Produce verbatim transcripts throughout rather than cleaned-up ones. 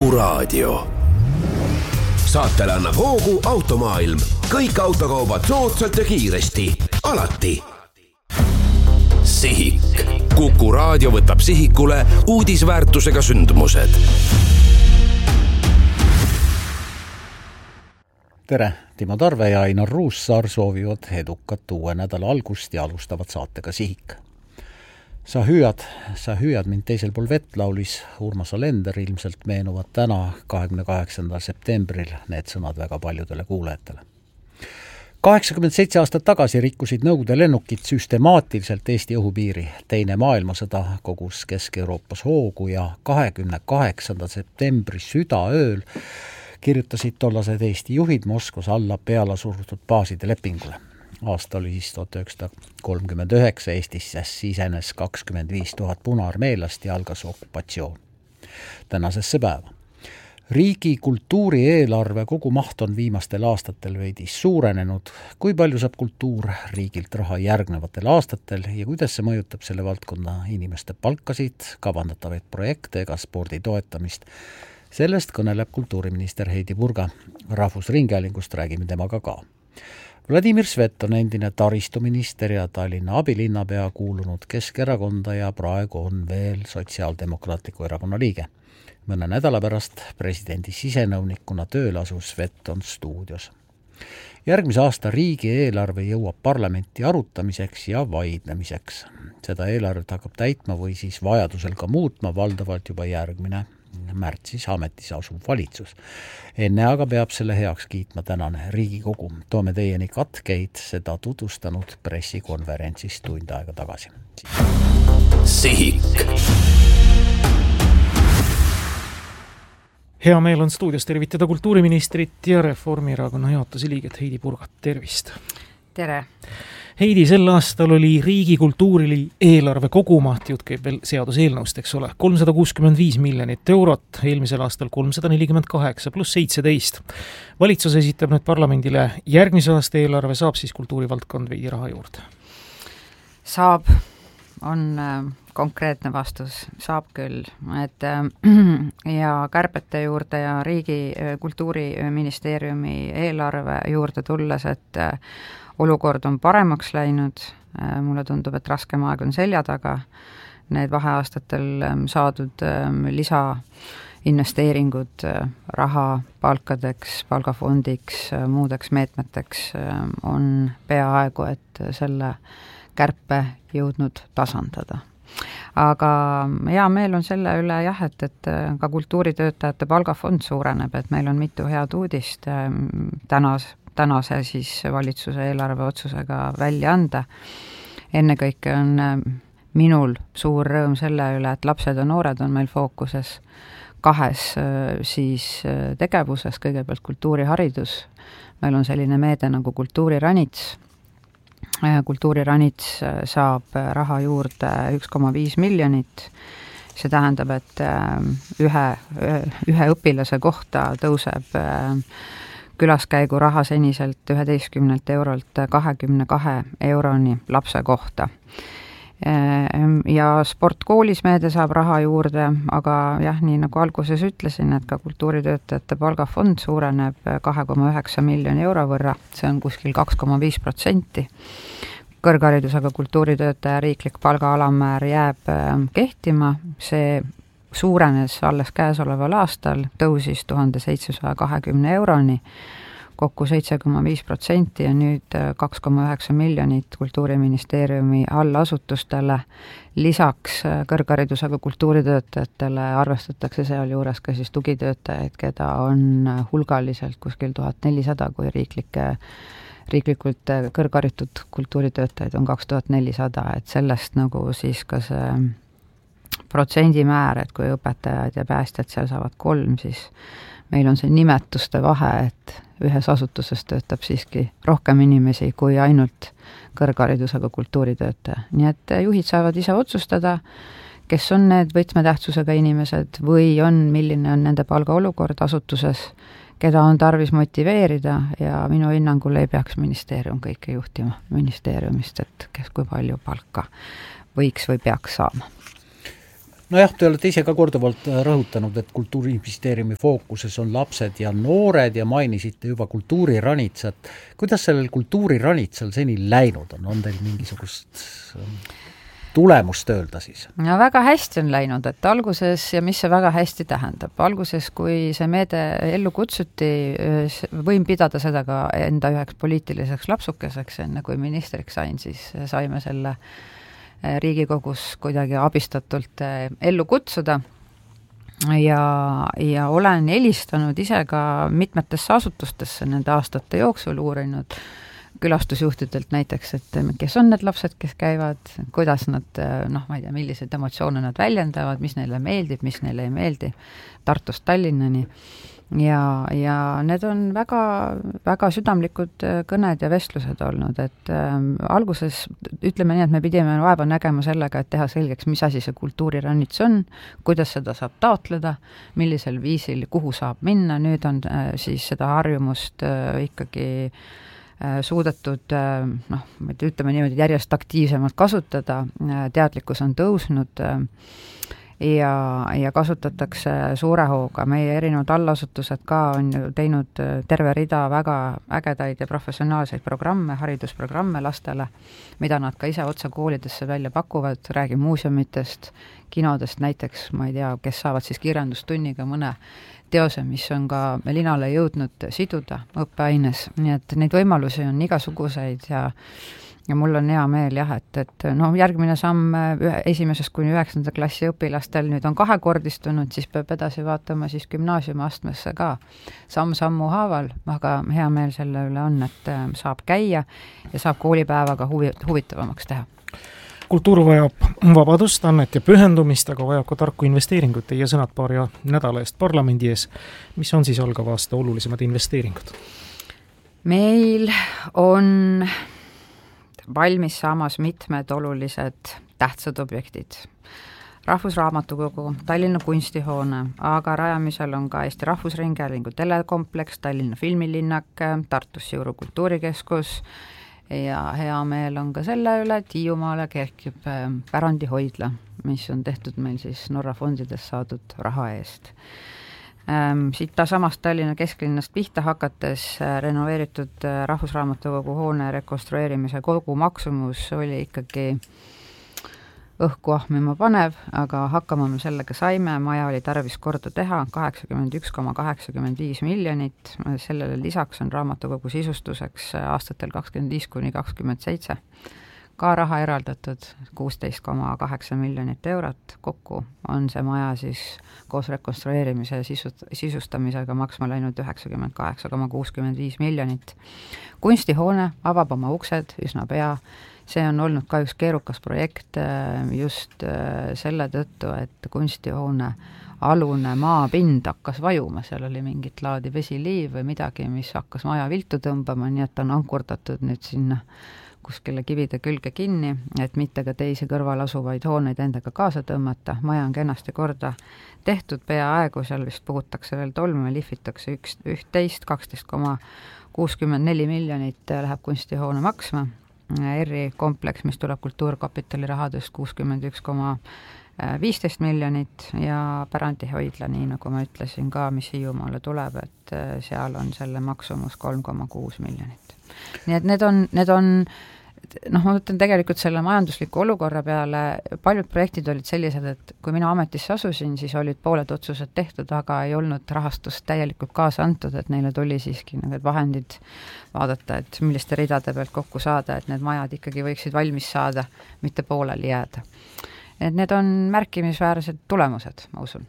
Kuku Raadio. Saatele annab hoogu Automaailm. Kõik autokaubad soodsalt ja kiiresti. Alati. Sihik. Kuku Raadio võtab sihikule uudisväärtusega sündmused. Tere, Timo Tarve ja Ainar Ruussaar soovivad edukat uue nädala algust ja alustavad saatega Sihik. Sa hüüad, sa hüüad mind teisel pool vett, laulis Urmas Alender, ilmselt meenuvad täna kahekümne kaheksandal septembril need sõnad väga paljudele kuulajatele. kaheksakümmend seitse aastat tagasi rikkusid Nõukogude lennukid süstemaatiliselt Eesti õhupiiri. Teine maailmasõda kogus Kesk-Euroopas hoogu ja kahekümne kaheksanda septembri südaööl kirjutasid tollased Eesti juhid Moskvas alla peale surutud baaside lepingule. Aasta oli siis tuhat üheksasada kolmkümmend üheksa, Eestisse sisenes kakskümmend viis tuhat punaarmeelast ja algas okupatsioon. Tänasesse päeva. Riigi kultuuri eelarve kogu maht on viimastel aastatel veidi suurenenud. Kui palju saab kultuur riigilt raha järgnevatel aastatel ja kuidas see mõjutab selle valdkonna inimeste palkasid, kavandatavaid projekte ega spordi toetamist? Sellest kõneleb kultuuriminister Heidy Purga. Rahvusringhäälingust räägime temaga ka. Vladimir Svet on endine taristuminister ja Tallinna abilinnapea, kuulunud Keskerakonda ja praegu on veel Sotsiaaldemokraatliku erakonna liige. Mõne nädala pärast presidendi sisenõunikuna tööle asus Svet on stuudios. Järgmise aasta riigi eelarve jõuab parlamenti arutamiseks ja vaidlemiseks. Seda eelarvet hakkab täitma või siis vajadusel ka muutma valdavalt juba järgmine märtsis ametis asuv valitsus. Enne aga peab selle heaks kiitma tänane Riigikogu. Toome teieni katkeid seda tutvustanud pressikonverentsist tund aega tagasi. Sihik. Hea meel on stuudios tervitada kultuuriministrit ja Reformierakonna juhatuse liiget Heidy Purgat. Tervist! Tere! Heidy, sel aastal oli riigi kultuurili eelarve kogumaht, jutt käib veel seaduseelnõust, eks ole, kolmsada kuuskümmend viis miljonit eurot, eelmisel aastal kolmsada nelikümmend kaheksa pluss seitseteist. Valitsus esitab nüüd parlamendile järgmise aasta eelarve, saab siis kultuurivaldkond veidi raha juurde? Saab, on konkreetne vastus, saab küll. Et, ja kärbete juurde ja riigi kultuuriministeeriumi eelarve juurde tulles, et olukord on paremaks läinud, mulle tundub, et raskem aeg on selja taga. Need vaheaastatel saadud lisa investeeringud raha palkadeks, palgafondiks, muudeks meetmeteks on peaaegu, et selle kärpe jõudnud tasandada. Aga hea meel on selle üle jah, et, et ka kultuuritöötajate palgafond suureneb, et meil on mitu head uudist tänas tänase siis valitsuse eelarve otsusega välja anda. Ennekõike on minul suur rõõm selle üle, et lapsed ja noored on meil fookuses kahes siis tegevuses, kõigepealt kultuuriharidus. Meil on selline meede nagu kultuuriranits. Kultuuriranits saab raha juurde üks koma viis miljonit. See tähendab, et ühe, ühe õpilase kohta tõuseb külaskäigu raha seniselt üheteistkümnelt eurolt kahekümne kahe euroni lapse kohta. Ja sport koolis meede saab raha juurde, aga jah, nii nagu alguses ütlesin, et ka kultuuritöötajate palgafond suureneb kaks koma üheksa miljoni euro võrra, see on kuskil kaks koma viis protsenti. Kõrgharidusega kultuuritöötaja riiklik palga-alammäär jääb kehtima, see suurenes alles käesoleval aastal, tõusis tuhat seitsesada kakskümmend euroni, kokku seitse koma viis protsenti ja nüüd kaks koma üheksa miljonit kultuuriministeeriumi allasutustele. Lisaks kõrgharidusega kultuuritöötajatele arvestatakse seal juures ka siis tugitöötajaid, keda on hulgaliselt kuskil tuhat nelisada, kui riiklike, riiklikult kõrgharitud kultuuritöötajaid on kaks tuhat nelisada, et sellest nagu siis ka see protsendimäär, et kui õpetajad ja päästjad seal saavad kolm, siis meil on see nimetuste vahe, et ühes asutuses töötab siiski rohkem inimesi kui ainult kõrgharidusega kultuuritöötaja. Nii et juhid saavad ise otsustada, kes on need võtmetähtsusega inimesed või on, milline on nende palgaolukord asutuses, keda on tarvis motiveerida ja minu hinnangul ei peaks ministeerium kõike juhtima ministeeriumist, et kes kui palju palka võiks või peaks saama. nojah, te olete ise ka korduvalt rõhutanud, et Kultuuriministeeriumi fookuses on lapsed ja noored ja mainisite juba kultuuriranitsat. Kuidas sellel kultuuriranitsal seni läinud on? On teil mingisugust tulemust öelda siis? No väga hästi on läinud, et alguses, ja mis see väga hästi tähendab, alguses, kui see meede ellu kutsuti, võin pidada seda ka enda üheks poliitiliseks lapsukeseks, enne kui ministriks sain, siis saime selle Riigikogus kuidagi abistatult ellu kutsuda ja, ja olen helistanud ise ka mitmetesse asutustesse nende aastate jooksul, uurinud külastusjuhtidelt näiteks, et kes on need lapsed, kes käivad, kuidas nad, noh, ma ei tea, millised emotsioone nad väljendavad, mis neile meeldib, mis neile ei meeldi, Tartust Tallinnani. Ja, ja need on väga, väga südamlikud kõned ja vestlused olnud, et äh, alguses ütleme nii, et me pidime vaeva nägema sellega, et teha selgeks, mis asi see kultuuriranits on, kuidas seda saab taotleda, millisel viisil, kuhu saab minna, nüüd on äh, siis seda harjumust äh, ikkagi äh, suudetud, äh, noh, ütleme niimoodi järjest aktiivsemalt kasutada, äh, teadlikkus on tõusnud äh, ja, ja kasutatakse suure hooga. Meie erinevad allasutused ka on ju teinud terve rida väga ägedaid ja professionaalseid programme, haridusprogramme lastele, mida nad ka ise otse koolidesse välja pakuvad, räägin muuseumitest, kinodest näiteks, ma ei tea, kes saavad siis kirjandustunniga mõne teose, mis on ka linale jõudnud siduda õppeaines, nii et neid võimalusi on igasuguseid ja ja mul on hea meel jah, et, et no järgmine samm ühe, esimesest kuni üheksanda klassi õpilastel nüüd on kahekordistunud, siis peab edasi vaatama siis gümnaasiumiastmesse ka samm-sammu haaval, aga hea meel selle üle on, et saab käia ja saab koolipäevaga huvi, huvitavamaks teha. Kultuur vajab vabadust, annet ja pühendumist, aga vajab ka tarku investeeringut. Teie sõnad paari nädala eest parlamendi ees. Mis on siis algava aasta olulisemad investeeringud? Meil on valmis saamas mitmed olulised tähtsad objektid. Rahvusraamatukogu, Tallinna kunstihoone, aga rajamisel on ka Eesti Rahvusringhäälingu telekompleks, Tallinna filmilinnak, Tartus Siuru kultuurikeskus ja hea meel on ka selle üle, et Hiiumaale kerkib pärandihoidla, mis on tehtud meil siis Norra fondidest saadud raha eest. Siit ta samast Tallinna kesklinnast pihta hakates renoveeritud Rahvusraamatukogu hoone rekonstrueerimise kogu maksumus oli ikkagi õhku ahmima panev, aga hakkama me sellega saime, maja oli tarvis korda teha, kaheksakümmend üks koma kaheksakümmend viis miljonit, sellele lisaks on raamatukogu sisustuseks aastatel kakskümmend viis kuni kakskümmend seitse ka raha eraldatud kuusteist koma kaheksa miljonit eurot, kokku on see maja siis koos rekonstrueerimise ja sisust, sisustamisega maksma läinud üheksakümmend kaheksa koma kuuskümmend viis miljonit. Kunstihoone avab oma uksed üsna pea, see on olnud ka üks keerukas projekt just selle tõttu, et kunstihoone alune maapind hakkas vajuma, seal oli mingit laadi vesiliiv või midagi, mis hakkas maja viltu tõmbama, nii et on ankurdatud nüüd sinna kuskile kivide külge kinni, et mitte ka teisi kõrval asuvaid hooneid endaga kaasa tõmmata. Maja on kenasti korda tehtud, peaaegu seal vist puhutakse veel tolme, lihvitakse üks, üht-teist, kaksteist koma kuuskümmend neli miljonit läheb kunstihoone maksma. R I kompleks, mis tuleb Kultuurkapitali rahadest kuuskümmend üks koma viisteist miljonit ja pärandihoidla, nii nagu ma ütlesin ka, mis Hiiumaale tuleb, et seal on selle maksumus kolm koma kuus miljonit. Nii et need on, need on noh, ma mõtlen tegelikult selle majandusliku olukorra peale, paljud projektid olid sellised, et kui mina ametisse asusin, siis olid pooled otsused tehtud, aga ei olnud rahastust täielikult kaasa antud, et neile tuli siiski need vahendid vaadata, et milliste ridade pealt kokku saada, et need majad ikkagi võiksid valmis saada, mitte pooleli jääda. Et need on märkimisväärsed tulemused, ma usun.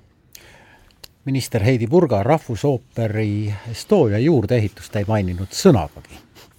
Minister Heidi Purga Rahvusooperi Estonia juurdeehitust ei maininud sõnagagi.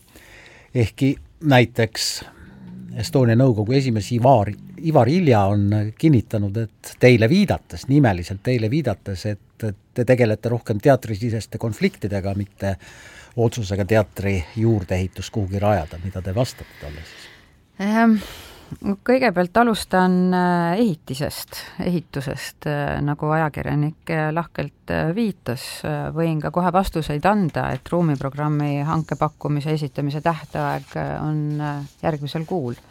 Ehkki näiteks Estonia nõukogu esimees Ivar, Ivar Ilja on kinnitanud, et teile viidates, nimeliselt teile viidates, et te tegelete rohkem teatrisiseste konfliktidega, mitte otsusega teatri juurdeehitus kuhugi rajada. Mida te vastate talle siis? Ähm. Kõigepealt alustan ehitisest, ehitusest, nagu ajakirjanik lahkelt viitas, võin ka kohe vastuseid anda, et ruumiprogrammi hankepakkumise esitamise tähtaeg on järgmisel kuul.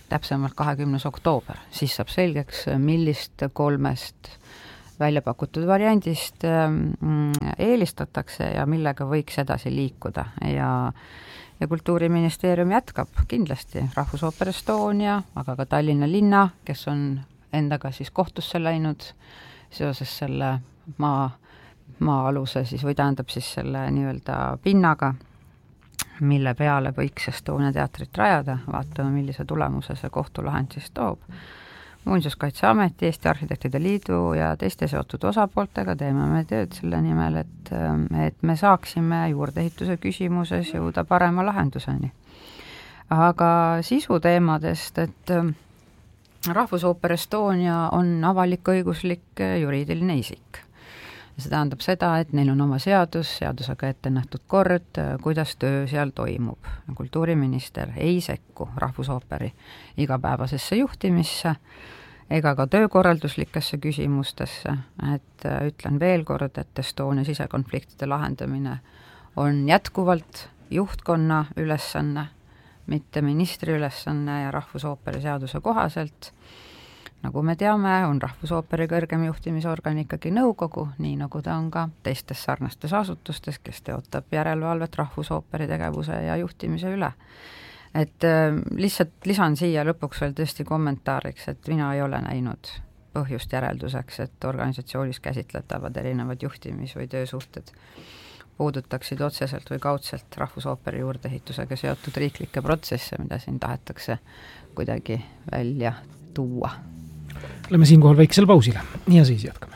täpsemalt kahekümnes oktoober, siis saab selgeks, millist kolmest välja pakutud variandist eelistatakse ja millega võiks edasi liikuda ja ja Kultuuriministeerium jätkab kindlasti Rahvusooper Estonia, aga ka Tallinna linna, kes on endaga siis kohtusse läinud seoses selle maa, maa-aluse siis või tähendab siis selle nii-öelda pinnaga, mille peale võiks Estonia teatrit rajada, vaatame, millise tulemuse see kohtulahend siis toob. Muinsuskaitseameti, Eesti Arhitektide Liidu ja teiste seotud osapooltega teeme me tööd selle nimel, et, et me saaksime juurdeehituse küsimuses jõuda parema lahenduseni. Aga sisuteemadest, et Rahvusooper Estonia on avalik-õiguslik juriidiline isik. See tähendab seda, et neil on oma seadus, seadusega ette nähtud kord, kuidas töö seal toimub. Kultuuriminister ei sekku Rahvusooperi igapäevasesse juhtimisse ega ka töökorralduslikesse küsimustesse. Et ütlen veel kord, et Estonia sisekonfliktide lahendamine on jätkuvalt juhtkonna ülesanne, mitte ministri ülesanne ja Rahvusooperi seaduse kohaselt. Nagu me teame, on Rahvusooperi kõrgem juhtimisorgan ikkagi nõukogu, nii nagu ta on ka teistes sarnastes asutustes, kes teotab järelevalvet Rahvusooperi tegevuse ja juhtimise üle. Et lihtsalt lisan siia lõpuks veel tõesti kommentaariks, et mina ei ole näinud põhjust järelduseks, et organisatsioonis käsitletavad erinevad juhtimis- või töösuhted puudutaksid otseselt või kaudselt Rahvusooperi juurdeehitusega seotud riiklikke protsesse, mida siin tahetakse kuidagi välja tuua. Lähme siinkohal väiksel pausile ja siis jätkame.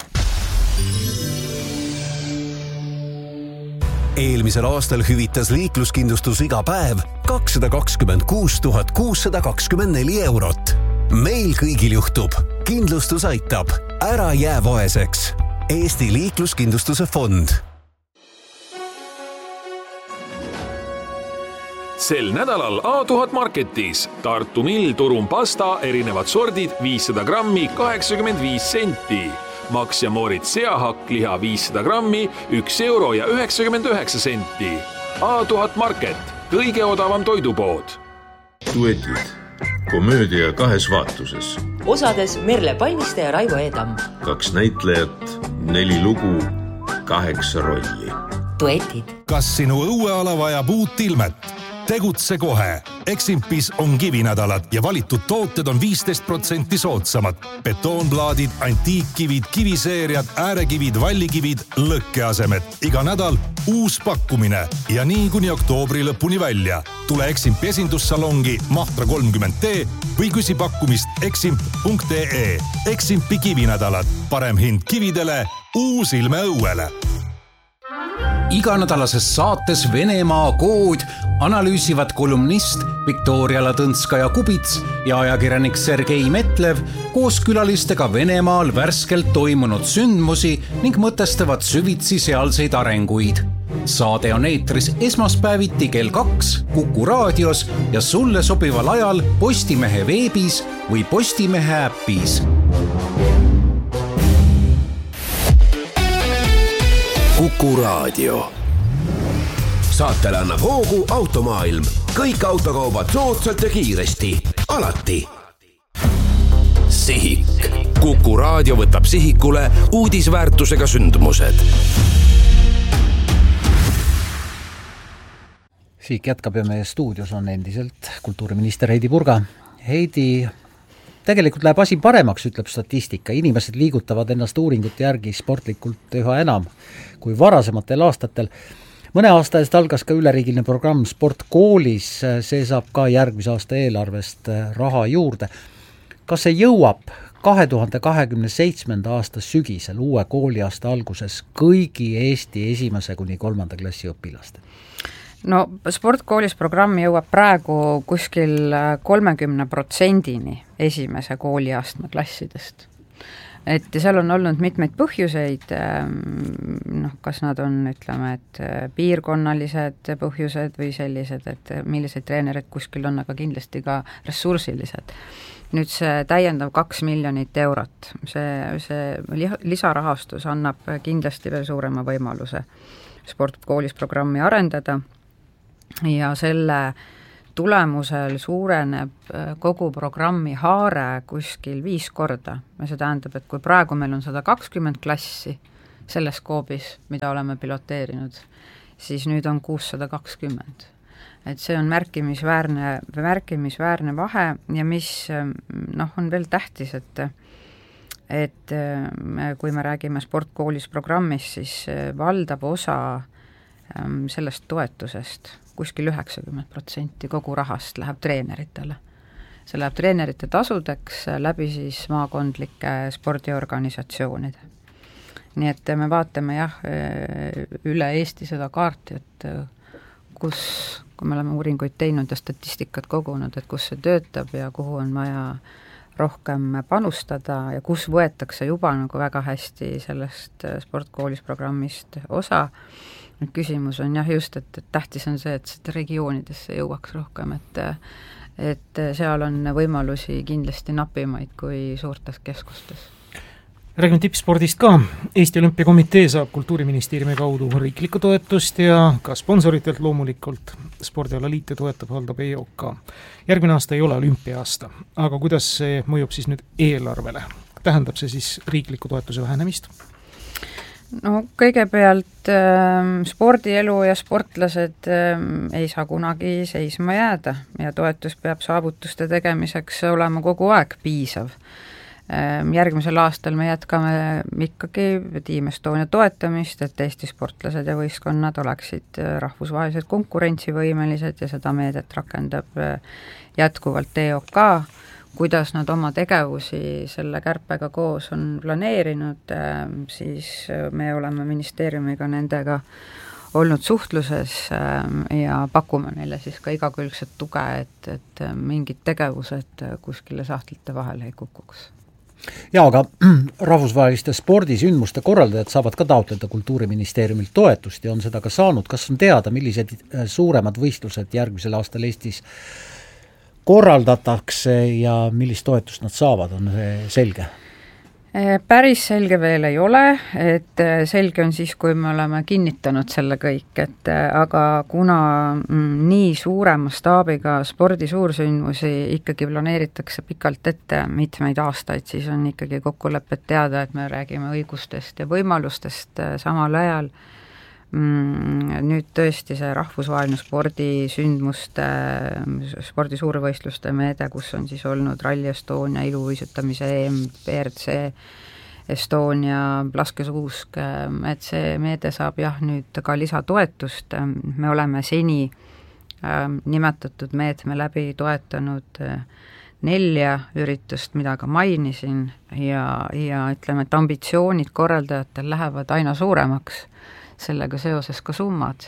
Eelmisel aastal hüvitas liikluskindlustus iga päev kakssada kakskümmend kuus tuhat kuussada kakskümmend neli eurot. Meil kõigil juhtub. Kindlustus aitab. Ära jää vaeseks. Eesti Liikluskindlustuse fond. Sel nädalal A tuhat Marketis Tartu Mill Turum pasta erinevad sordid viissada grammi kaheksakümmend viis senti. Max ja Moritz seahakk liha viissada grammi üks euro ja üheksakümmend üheksa senti. A tuhat Market, kõige odavam toidupood. Duetid. Komöödia kahes vaatuses. Osades Merle Palmiste ja Raivo Eedam. Kaks näitlejat, neli lugu, kaheksa rolli. Duetid. Kas sinu õueala vajab uut ilmet? Tegutse kohe. Eximpis on kivinädalad ja valitud tooted on viisteist protsenti soodsamad. Betoonplaadid, antiikkivid, kiviseeriad, äärekivid, vallikivid, lõkkeasemed. Iga nädal uus pakkumine ja nii kuni oktoobri lõpuni välja. Tule Eximpi esindussalongi Mahtra kolmkümmend D või küsi pakkumist eximp punkt ee. Eximpi kivinädalad. Parem hind kividele, uus ilme õuele. Iganädalases saates Venemaa kood analüüsivad kolumnist Viktoria Ladõnskaja-Kubits ja ajakirjanik Sergei Metlev koos külalistega Venemaal värskelt toimunud sündmusi ning mõtestavad süvitsi sealseid arenguid. Saade on eetris esmaspäeviti kell kaks Kuku raadios ja sulle sobival ajal Postimehe veebis või Postimehe äppis. Kuku raadio. Saatele annab hoogu Automaailm. Kõik autokaubad soodsalt ja kiiresti. Alati. Sihik. Kuku raadio võtab sihikule uudisväärtusega sündmused. Sihik jätkab ja meie stuudios on endiselt kultuuriminister Heidi Purga. Heidi, tegelikult läheb asi paremaks, ütleb statistika. Inimesed liigutavad ennast uuringute järgi sportlikult üha enam kui varasematel aastatel. Mõne aasta eest algas ka üleriigiline programm Sport koolis, see saab ka järgmise aasta eelarvest raha juurde. Kas see jõuab kahe tuhande kahekümne seitsmenda aasta sügisel uue kooliaasta alguses kõigi Eesti esimese kuni kolmanda klassi õpilaste? No sportkoolis programm jõuab praegu kuskil kolmekümne protsendini esimese kooliastme klassidest. Et seal on olnud mitmeid põhjuseid, noh, kas nad on, ütleme, et piirkonnalised põhjused või sellised, et millised treenerid kuskil on, aga kindlasti ka ressursilised. Nüüd see täiendav kaks miljonit eurot, see, see lisarahastus annab kindlasti veel suurema võimaluse sportkoolis programmi arendada ja selle tulemusel suureneb kogu programmi haare kuskil viis korda. See tähendab, et kui praegu meil on sada kakskümmend klassi selles skoobis, mida oleme piloteerinud, siis nüüd on kuussada kakskümmend. Et see on märkimisväärne, märkimisväärne vahe ja mis noh, on veel tähtis, et et kui me räägime sportkoolis programmist, siis valdav osa sellest toetusest, kuskil üheksakümmend protsenti kogu rahast läheb treeneritele. See läheb treenerite tasudeks läbi siis maakondlike spordiorganisatsioonide. Nii et me vaatame jah, üle Eesti seda kaarti, et kus, kui me oleme uuringuid teinud ja statistikat kogunud, et kus see töötab ja kuhu on vaja rohkem panustada ja kus võetakse juba nagu väga hästi sellest sportkoolis programmist osa. Küsimus on jah just, et, et tähtis on see, et seda regioonidesse jõuaks rohkem, et, et seal on võimalusi kindlasti napimaid kui suurtes keskustes. Räägime tippspordist ka. Eesti Olümpiakomitee saab Kultuuriministeeriumi kaudu riiklikku toetust ja ka sponsoritelt loomulikult. Spordialaliite toetab haldab E O K. Järgmine aasta ei ole olümpiaasta, aga kuidas see mõjub siis nüüd eelarvele? Tähendab see siis riikliku toetuse vähenemist? No kõigepealt äh, spordielu ja sportlased äh, ei saa kunagi seisma jääda ja toetus peab saavutuste tegemiseks olema kogu aeg piisav. Järgmisel aastal me jätkame ikkagi Team Estonia toetamist, et Eesti sportlased ja võistkonnad oleksid rahvusvahelised konkurentsivõimelised ja seda meedet rakendab jätkuvalt E O K. Kuidas nad oma tegevusi selle kärpega koos on planeerinud, siis me oleme ministeeriumiga nendega olnud suhtluses ja pakume neile siis ka igakülgset tuge, et, et mingid tegevused kuskile sahtlite vahele ei kukuks. Jaa, aga rahvusvaheliste spordisündmuste korraldajad saavad ka taotleda Kultuuriministeeriumilt toetust ja on seda ka saanud. Kas on teada, millised suuremad võistlused järgmisel aastal Eestis korraldatakse ja millist toetust nad saavad, on see selge? Päris selge veel ei ole, et selge on siis, kui me oleme kinnitanud selle kõik, et aga kuna nii suure mastaabiga spordi suursündmusi ikkagi planeeritakse pikalt ette mitmeid aastaid, siis on ikkagi kokkulepped teada, et me räägime õigustest ja võimalustest samal ajal. Nüüd tõesti see rahvusvaheline spordisündmuste, spordi suurvõistluste meede, kus on siis olnud Rally Estonia, iluuisutamise E M, B R C Estonia, laskesuusk, et see meede saab jah nüüd ka lisatoetust. Me oleme seni nimetatud meetme läbi toetanud nelja üritust, mida ka mainisin ja, ja ütleme, et ambitsioonid korraldajatel lähevad aina suuremaks, sellega seoses ka summad.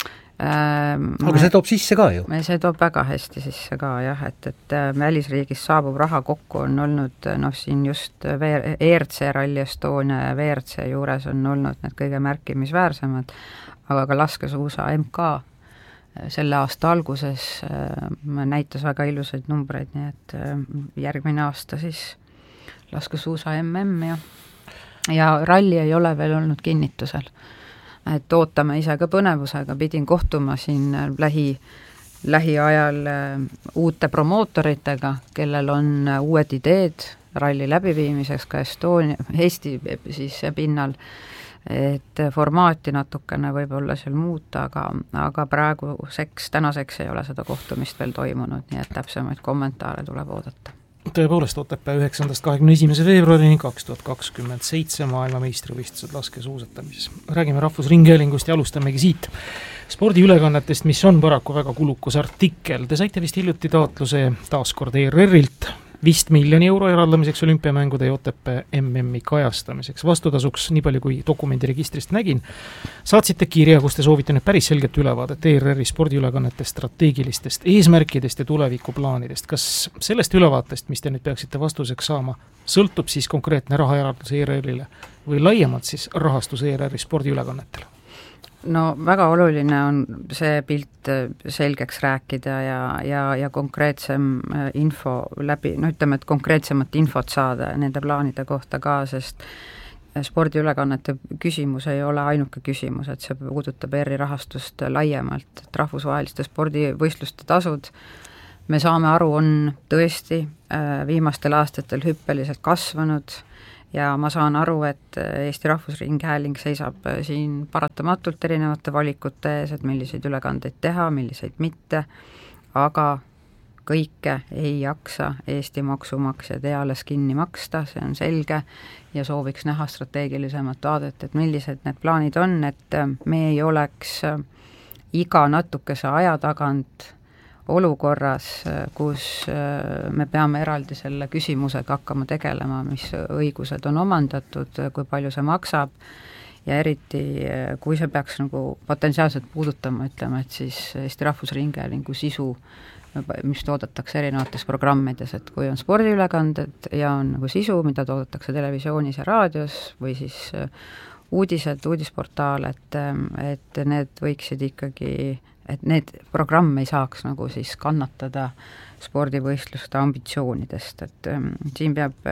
Aga see toob sisse ka ju? See toob väga hästi sisse ka jah, et, et välisriigis saabub raha kokku on olnud, noh siin just E R C Rally Estonia ja V R C juures on olnud need kõige märkimisväärsemad, aga ka laskesuusa M K selle aasta alguses näitas väga ilusaid numbreid, nii et järgmine aasta siis laskesuusa M M ja, ja ralli ei ole veel olnud kinnitusel. Et ootame ise ka põnevusega, pidin kohtuma siin lähi, lähiajal uute promootoritega, kellel on uued ideed ralli läbiviimiseks ka Estonia, Eesti siis pinnal, et formaati natukene võib-olla seal muuta, aga, aga praegu seks, tänaseks ei ole seda kohtumist veel toimunud, nii et täpsemaid kommentaare tuleb oodata. Tõepoolest Otepää üheksandast kahekümne esimese veebruarini kaks tuhat kakskümmend seitse maailmameistrivõistlused laskesuusatamises. Räägime Rahvusringhäälingust ja alustamegi siit spordiülekannetest, mis on paraku väga kulukus artikkel. Te saite vist hiljuti taotluse taaskord E R R-ilt vist miljoni euro eraldamiseks olümpiamängude ja Otepää M M-i kajastamiseks. Vastutasuks, nii palju kui dokumendiregistrist nägin, saatsite kirja, kus te soovite nüüd päris selget ülevaadet E R R-i spordiülekannetest, strateegilistest eesmärkidest ja tulevikuplaanidest. Kas sellest ülevaatest, mis te nüüd peaksite vastuseks saama, sõltub siis konkreetne rahaeraldus E R R-ile või laiemalt siis rahastus E R R-i spordiülekannetele? No väga oluline on see pilt selgeks rääkida ja, ja, ja konkreetsem info läbi, no ütleme, et konkreetsemat infot saada nende plaanide kohta ka, sest spordiülekannete küsimus ei ole ainuke küsimus, et see puudutab E R R-i rahastust laiemalt, et rahvusvaheliste spordivõistluste tasud, me saame aru, on tõesti viimastel aastatel hüppeliselt kasvanud ja ma saan aru, et Eesti Rahvusringhääling seisab siin paratamatult erinevate valikute ees, et milliseid ülekandeid teha, milliseid mitte, aga kõike ei jaksa Eesti maksumaksjad eales kinni maksta, see on selge, ja sooviks näha strateegilisemat vaadet, et millised need plaanid on, et me ei oleks iga natukese aja tagant olukorras, kus me peame eraldi selle küsimusega hakkama tegelema, mis õigused on omandatud, kui palju see maksab, ja eriti, kui see peaks nagu potentsiaalselt puudutama, ütleme, et siis Eesti Rahvusringhäälingu sisu, mis toodetakse erinevates programmides, et kui on spordiülekanded ja on nagu sisu, mida toodetakse televisioonis ja raadios või siis uudised, uudisportaal, et, et need võiksid ikkagi, et need programm ei saaks nagu siis kannatada spordivõistluste ambitsioonidest, et siin peab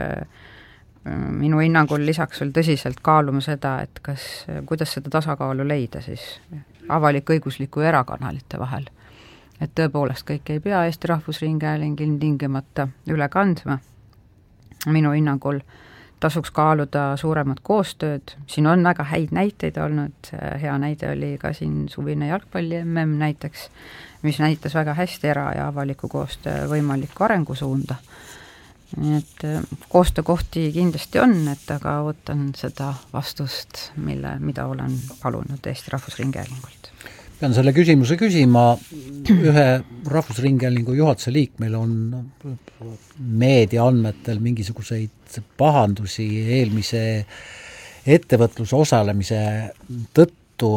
minu hinnangul lisaks veel tõsiselt kaaluma seda, et kas, kuidas seda tasakaalu leida siis avalik-õigusliku erakanalite vahel. Et tõepoolest kõik ei pea Eesti Rahvusringhääling ilmtingimata üle kandma. Minu hinnangul tasuks kaaluda suuremat koostööd, siin on väga häid näiteid olnud, hea näide oli ka siin suvine jalgpalli M M näiteks, mis näitas väga hästi era- ja avaliku koostöö võimalikku arengusuunda. Nii et koostöökohti kindlasti on, et aga ootan seda vastust, mille, mida olen palunud Eesti Rahvusringhäälingult. Pean selle küsimuse küsima, ühe Rahvusringhäälingu juhatuse liikmel on meedia andmetel mingisuguseid pahandusi eelmise ettevõtluse osalemise tõttu.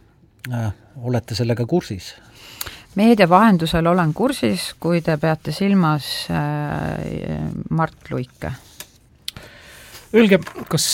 Olete sellega kursis? Meedia vahendusel olen kursis, kui te peate silmas Mart Luike. Öelge, kas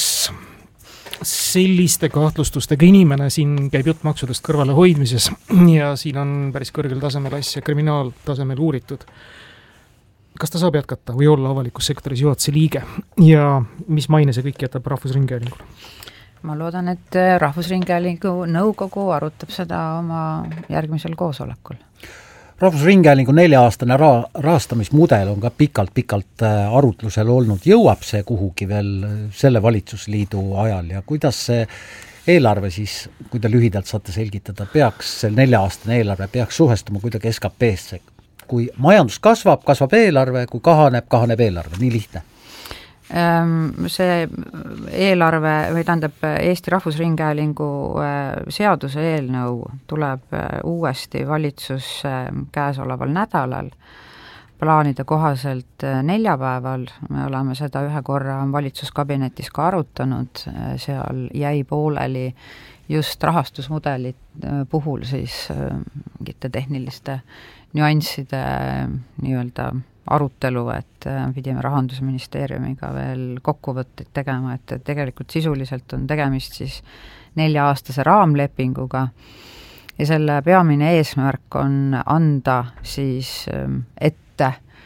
selliste kahtlustustega inimene, siin käib jutt maksudest kõrvale hoidmises ja siin on päris kõrgel tasemel asja kriminaaltasemel uuritud. Kas ta saab jätkata või olla avalikus sektoris juhatuse liige ja mis maine see kõik jätab Rahvusringhäälingule? Ma loodan, et Rahvusringhäälingu nõukogu arutab seda oma järgmisel koosolekul. Rahvusringhäälingu nelja-aastane ra- rahastamismudel on ka pikalt-pikalt arutlusel olnud. Jõuab see kuhugi veel selle valitsusliidu ajal ja kuidas see eelarve siis, kui te lühidalt saate selgitada, peaks, see nelja-aastane eelarve peaks suhestuma kuidagi S K P-sse? Kui majandus kasvab, kasvab eelarve, kui kahaneb, kahaneb eelarve, nii lihtne. See eelarve või tähendab Eesti Rahvusringhäälingu seaduse eelnõu tuleb uuesti valitsusse käesoleval nädalal, plaanide kohaselt neljapäeval, me oleme seda ühe korra valitsuskabinetis ka arutanud, seal jäi pooleli just rahastusmudelit puhul siis mingite tehniliste nüansside nii-öelda arutelu, et pidime Rahandusministeeriumiga veel kokkuvõtteid tegema, et tegelikult sisuliselt on tegemist siis nelja-aastase raamlepinguga ja selle peamine eesmärk on anda siis ette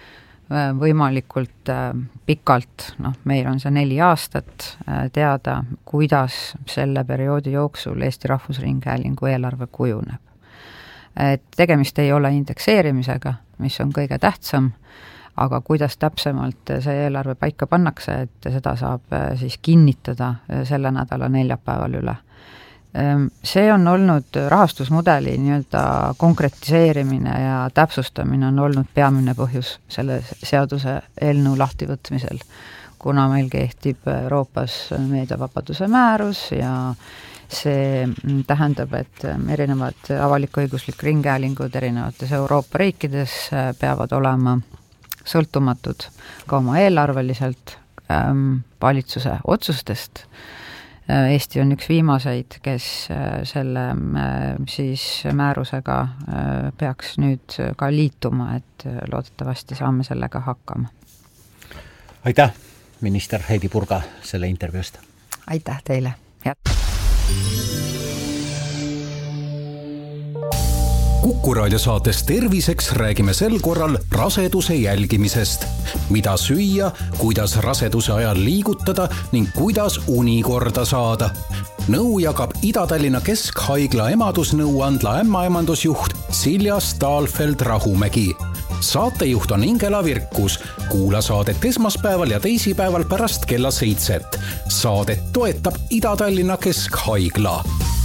võimalikult pikalt, noh, meil on see neli aastat teada, kuidas selle perioodi jooksul Eesti Rahvusringhäälingu eelarve kujuneb. Et tegemist ei ole indekseerimisega, mis on kõige tähtsam, aga kuidas täpsemalt see eelarve paika pannakse, et seda saab siis kinnitada selle nädala neljapäeval üle. See on olnud rahastusmudeli nii-öelda konkretiseerimine ja täpsustamine on olnud peamine põhjus selle seaduse eelnõu lahtivõtmisel, kuna meil kehtib Euroopas meediavabaduse määrus ja see tähendab, et erinevad avalik-õiguslik ringhäälingud erinevates Euroopa riikides peavad olema sõltumatud ka oma eelarveliselt ähm, valitsuse otsustest. Eesti on üks viimaseid, kes selle äh, siis määrusega äh, peaks nüüd ka liituma, et loodetavasti saame sellega hakkama. Aitäh, minister Heidi Purga, selle intervjuust. Aitäh teile. Kuku raadio saates Terviseks räägime sel korral raseduse jälgimisest. Mida süüa, kuidas raseduse ajal liigutada ning kuidas uni korda saada. Nõu jagab Ida-Tallinna Keskhaigla emadusnõuandla ämmaemandusjuht Silja Stahlfeld-Rahumägi. Saatejuht on Ingela Virkus. Kuula saadet esmaspäeval ja teisipäeval pärast kella seitset. Saadet toetab Ida-Tallinna Keskhaigla.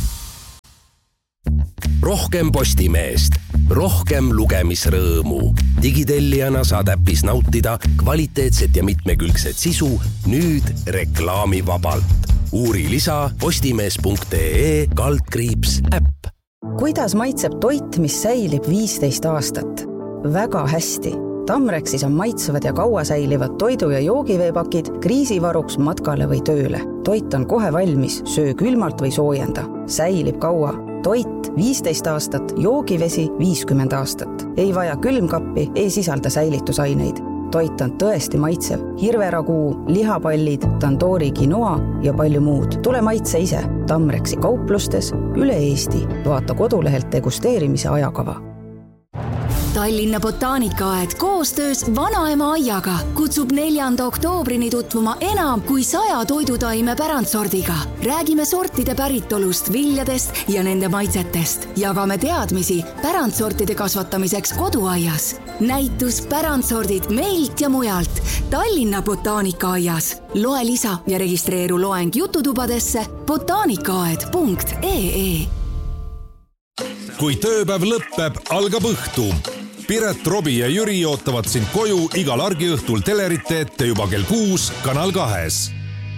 Rohkem Postimeest, rohkem lugemisrõõmu. Digitellijana saad äpis nautida kvaliteetset ja mitmekülgset sisu nüüd reklaamivabalt. Uuri lisa postimees.ee kaldkriips äpp. Kuidas maitseb toit, mis säilib viisteist aastat? Väga hästi. Tamrexis on maitsevad ja kaua säilivad toidu- ja joogiveepakid kriisivaruks matkale või tööle. Toit on kohe valmis, söö külmalt või soojenda. Säilib kaua. Toit viisteist aastat, joogivesi viiskümmend aastat. Ei vaja külmkappi, ei sisalda säilitusaineid. Toit on tõesti maitsev. Hirveraguu, lihapallid, tandoori quinoa ja palju muud. Tule maitse ise. Tamrexi kauplustes üle Eesti. Vaata kodulehelt degusteerimise ajakava. Tallinna Botaanikaaed koostöös Vanaema aiaga kutsub neljanda oktoobrini tutvuma enam kui saja toidutaime pärandsordiga. Räägime sortide päritolust, viljadest ja nende maitsetest. Jagame teadmisi pärandsortide kasvatamiseks koduaias. Näitus pärandsordid meilt ja mujalt Tallinna Botaanikaajas. Loe lisa ja registreeru loeng jututubadesse botaanikaaed punkt ee. Kui tööpäev lõppeb, algab õhtu. Piret, Robi ja Jüri ootavad sind koju igal argiõhtul telerite ette juba kell kuus Kanal kahes.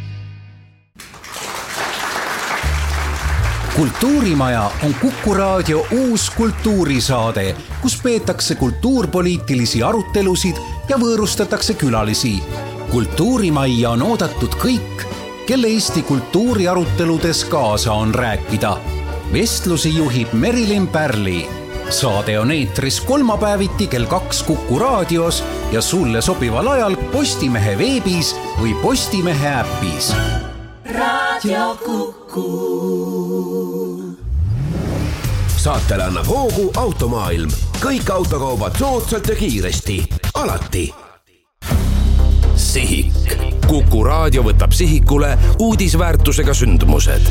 Kultuurimaja on Kuku raadio uus kultuurisaade, kus peetakse kultuurpoliitilisi arutelusid ja võõrustatakse külalisi. Kultuurimajja on oodatud kõik, kelle Eesti kultuuriaruteludes kaasa on rääkida. Vestlusi juhib Merilin Pärli. Saade on eetris kolmapäeviti kell kaks Kuku raadios ja sulle sobival ajal Postimehe veebis või Postimehe äppis. Raadio Kuku. Saatele annab hoogu Automaailm. Kõik autokaubad soodsalt ja kiiresti. Alati. Sihik. Kuku raadio võtab sihikule uudisväärtusega sündmused.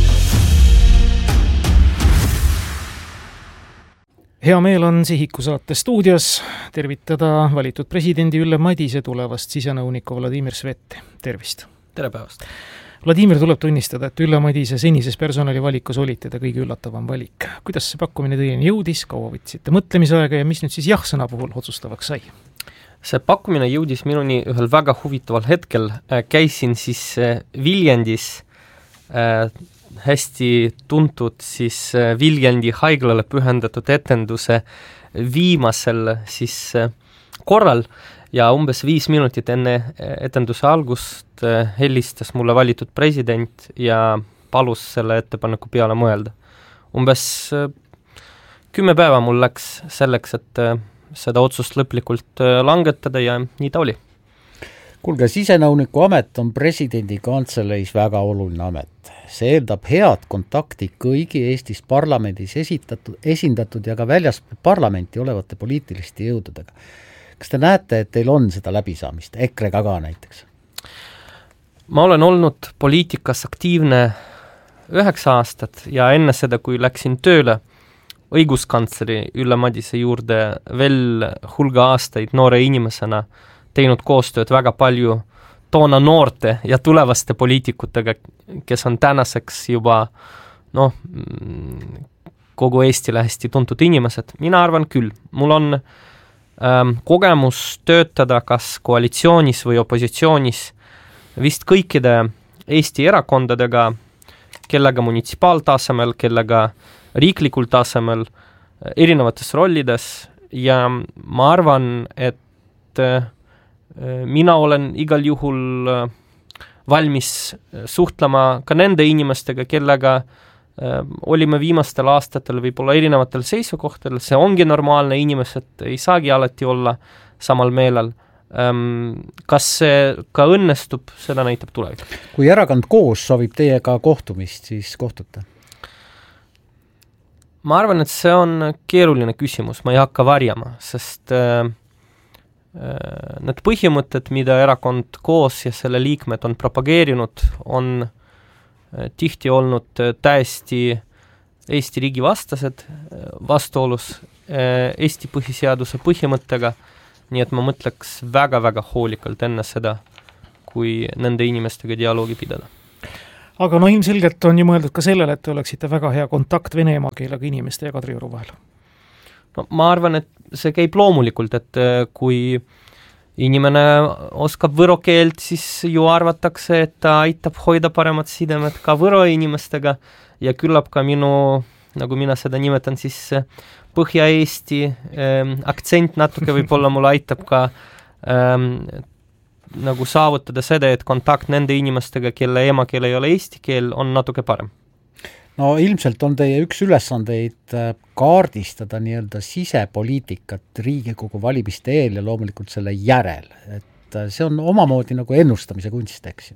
Hea meel on Sihiku saate stuudios tervitada valitud presidendi Ülle Madise tulevast sisenõuniku Vladimir Sveti. Tervist! Tere päevast! Vladimir, tuleb tunnistada, et Ülle Madise senises personalivalikus olite ta kõige üllatavam valik. Kuidas see pakkumine teieni jõudis, kaua võtsite mõtlemisaega ja mis nüüd siis jah-sõna puhul otsustavaks sai? See pakkumine jõudis minuni ühel väga huvitaval hetkel. Käisin siis Viljandis äh, hästi tuntud siis Viljandi haiglale pühendatud etenduse viimasel siis korral ja umbes viis minutit enne etenduse algust helistas mulle valitud president ja palus selle ettepaneku peale mõelda. Umbes kümme päeva mul läks selleks, et seda otsust lõplikult langetada ja nii ta oli. Kuulge, sisenõuniku amet on presidendi kantseleis väga oluline amet. See eeldab head kontakti kõigi Eestis parlamendis esitatud, esindatud ja ka väljas parlamenti olevate poliitiliste jõududega. Kas te näete, et teil on seda läbisaamist, EKRE-ga ka näiteks? Ma olen olnud poliitikas aktiivne üheksa aastat ja enne seda, kui läksin tööle õiguskantsleri Ülle Madise juurde veel hulga aastaid noore inimesena, teinud koostööd väga palju toona noorte ja tulevaste poliitikutega, kes on tänaseks juba noh, kogu Eestile hästi tuntud inimesed. Mina arvan küll, mul on ähm, kogemus töötada kas koalitsioonis või opositsioonis vist kõikide Eesti erakondadega, kellega munitsipaaltasemel, kellega riiklikul tasemel, erinevates rollides ja ma arvan, et äh, mina olen igal juhul valmis suhtlema ka nende inimestega, kellega olime viimastel aastatel võib-olla erinevatel seisukohtel, see ongi normaalne, inimesed ei saagi alati olla samal meelel. Kas see ka õnnestub, seda näitab tulevik. Kui erakond koos soovib teiega kohtumist, siis kohtute? ma arvan, et see on keeruline küsimus, ma ei hakka varjama, sest äh, need põhimõtted, mida erakond koos ja selle liikmed on propageerinud, on tihti olnud täiesti Eesti riigi vastased, vastuolus Eesti põhiseaduse põhimõttega, nii et ma mõtleks väga-väga hoolikalt enne seda, kui nende inimestega dialoogi pidada. Aga no ilmselgelt on ju mõeldud ka sellele, et te oleksite väga hea kontakt vene emakeelega inimeste ja Kadrioru vahel. No ma arvan, et see käib loomulikult, et kui inimene oskab võro keelt, siis ju arvatakse, et ta aitab hoida paremat sidemed ka võro inimestega ja küllap ka minu, nagu mina seda nimetan, siis Põhja-Eesti ähm, aktsent natuke võib-olla mulle aitab ka ähm, nagu saavutada seda, et kontakt nende inimestega, kelle emakeel ei ole eesti keel, on natuke parem. No ilmselt on teie üks ülesandeid kaardistada nii-öelda sisepoliitikat Riigikogu valimiste eel ja loomulikult selle järel. Et see on omamoodi nagu ennustamise kunst, eks ju?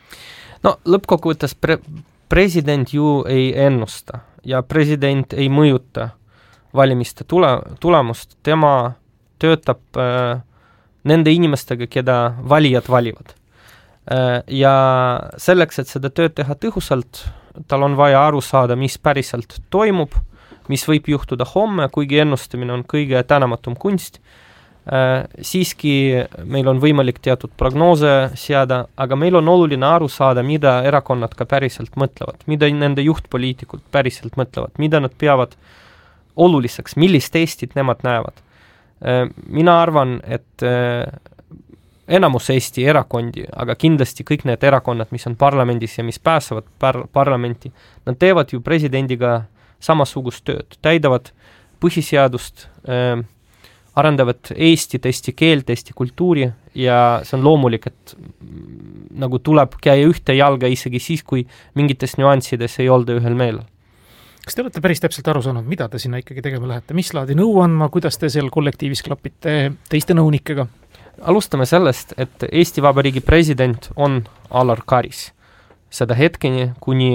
No lõppkokkuvõttes pre- president ju ei ennusta ja president ei mõjuta valimiste tule, tulemust. Tema töötab äh, nende inimestega, keda valijad valivad. Äh, ja selleks, et seda tööd teha tõhusalt, tal on vaja aru saada, mis päriselt toimub, mis võib juhtuda homme, kuigi ennustamine on kõige tänamatum kunst. Äh, siiski meil on võimalik teatud prognoose seada, aga meil on oluline aru saada, mida erakonnad ka päriselt mõtlevad, mida nende juhtpoliitikud päriselt mõtlevad, mida nad peavad oluliseks, millist Eestit nemad näevad. Äh, mina arvan, et äh, enamus Eesti erakondi, aga kindlasti kõik need erakonnad, mis on parlamendis ja mis pääsevad par- parlamenti, nad teevad ju presidendiga samasugust tööd, täidavad põhiseadust, äh, arendavad Eestit, Eesti keelt, Eesti kultuuri ja see on loomulik, et nagu tuleb käia ühte jalga isegi siis, kui mingites nüanssides ei olda ühel meelel. Kas te olete päris täpselt aru saanud, mida te sinna ikkagi tegema lähete? Mis laadi nõu andma, kuidas te seal kollektiivis klapite teiste nõunikega? Alustame sellest, et Eesti Vabariigi president on Alar Karis. Seda hetkeni, kuni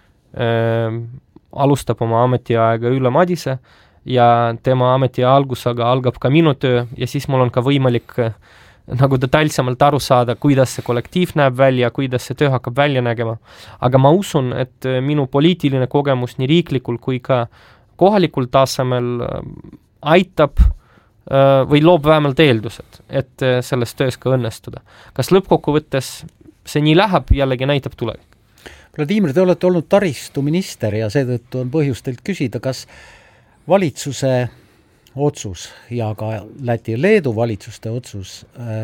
äh, alustab oma ametiaega Ülle Madise ja tema ameti algusaga algab ka minu töö ja siis mul on ka võimalik äh, nagu detailsemalt aru saada, kuidas see kollektiiv näeb välja, kuidas see töö hakkab välja nägema. Aga ma usun, et minu poliitiline kogemus nii riiklikul kui ka kohalikul tasemel äh, aitab või loob vähemalt eeldused, et selles töös ka õnnestuda. Kas lõppkokkuvõttes see nii läheb, jällegi näitab tulevik? Vladimir, te olete olnud taristuminister ja seetõttu on põhjus teilt küsida, kas valitsuse otsus ja ka Läti ja Leedu valitsuste otsus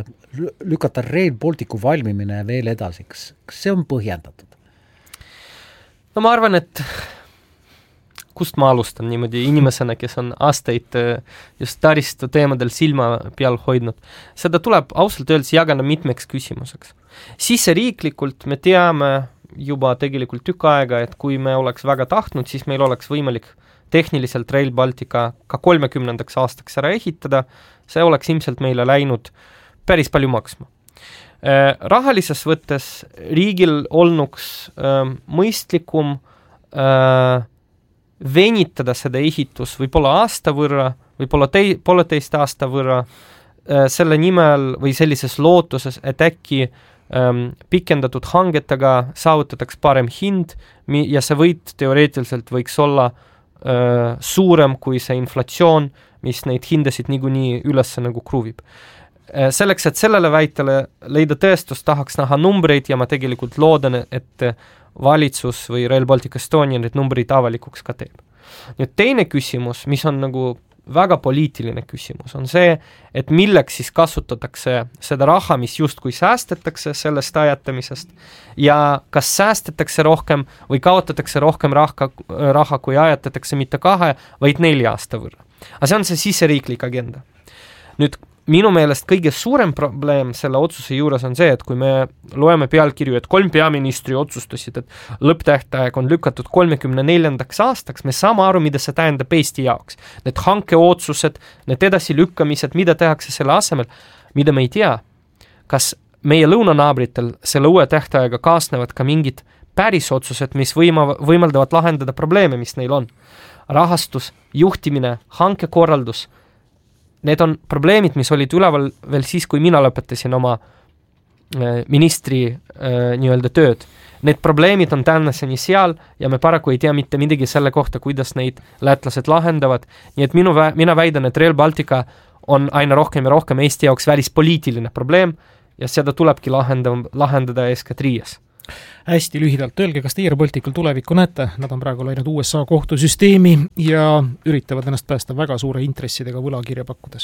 lükata Rail Balticu valmimine veel edasi, kas see on põhjendatud? No ma arvan, et kust ma alustan niimoodi inimesena, kes on aastaid just taristu teemadel silma peal hoidnud. Seda tuleb ausalt öeldes jagada mitmeks küsimuseks. Siseriiklikult me teame juba tegelikult tükk aega, et kui me oleks väga tahtnud, siis meil oleks võimalik tehniliselt Rail Baltica ka kolmekümnendaks aastaks ära ehitada. See oleks ilmselt meile läinud päris palju maksma. Rahalises võttes riigil olnuks mõistlikum venitada seda ehitus võib-olla aasta võrra, võib-olla tei, pooleteist aasta võrra äh, selle nimel või sellises lootuses, et äkki ähm, pikendatud hangetega saavutataks parem hind mi- ja see võit teoreetiliselt võiks olla äh, suurem kui see inflatsioon, mis neid hindasid niikuinii üles nagu kruvib. Äh, selleks, et sellele väitele leida tõestust, tahaks näha numbreid ja ma tegelikult loodan, et valitsus või Rail Baltic Estonia need numbrid avalikuks ka teeb. Nüüd teine küsimus, mis on nagu väga poliitiline küsimus, on see, et milleks siis kasutatakse seda raha, mis justkui säästetakse sellest ajatamisest ja kas säästetakse rohkem või kaotatakse rohkem raha, raha kui ajatatakse mitte kahe, vaid nelja aasta võrra. Aga see on see siseriiklik agenda. Nüüd minu meelest kõige suurem probleem selle otsuse juures on see, et kui me loeme pealkirju, et kolm peaministri otsustasid, et lõpptähtaeg on lükatud kolmekümne neljandaks aastaks, me saame aru, mida see tähendab Eesti jaoks. Need hankeotsused, need edasilükkamised, mida tehakse selle asemel, mida me ei tea. Kas meie lõunanaabritel selle uue tähtaega kaasnevad ka mingid päris otsused, mis võima, võimaldavad lahendada probleeme, mis neil on. rahastus, juhtimine, hankekorraldus, need on probleemid, mis olid üleval veel siis, kui mina lõpetasin oma ministri nii-öelda tööd. Need probleemid on tänaseni seal ja me paraku ei tea mitte midagi selle kohta, kuidas neid lätlased lahendavad. Nii et minu, mina väidan, et Rail Baltica on aina rohkem ja rohkem Eesti jaoks välispoliitiline probleem ja seda tulebki lahendada, lahendada eeskätt Riias. Hästi lühidalt öelge, kas teie Rail Baltical tulevikku näete? Nad on praegu läinud U S A kohtusüsteemi ja üritavad ennast päästa väga suure intressidega võlakirja pakkudes.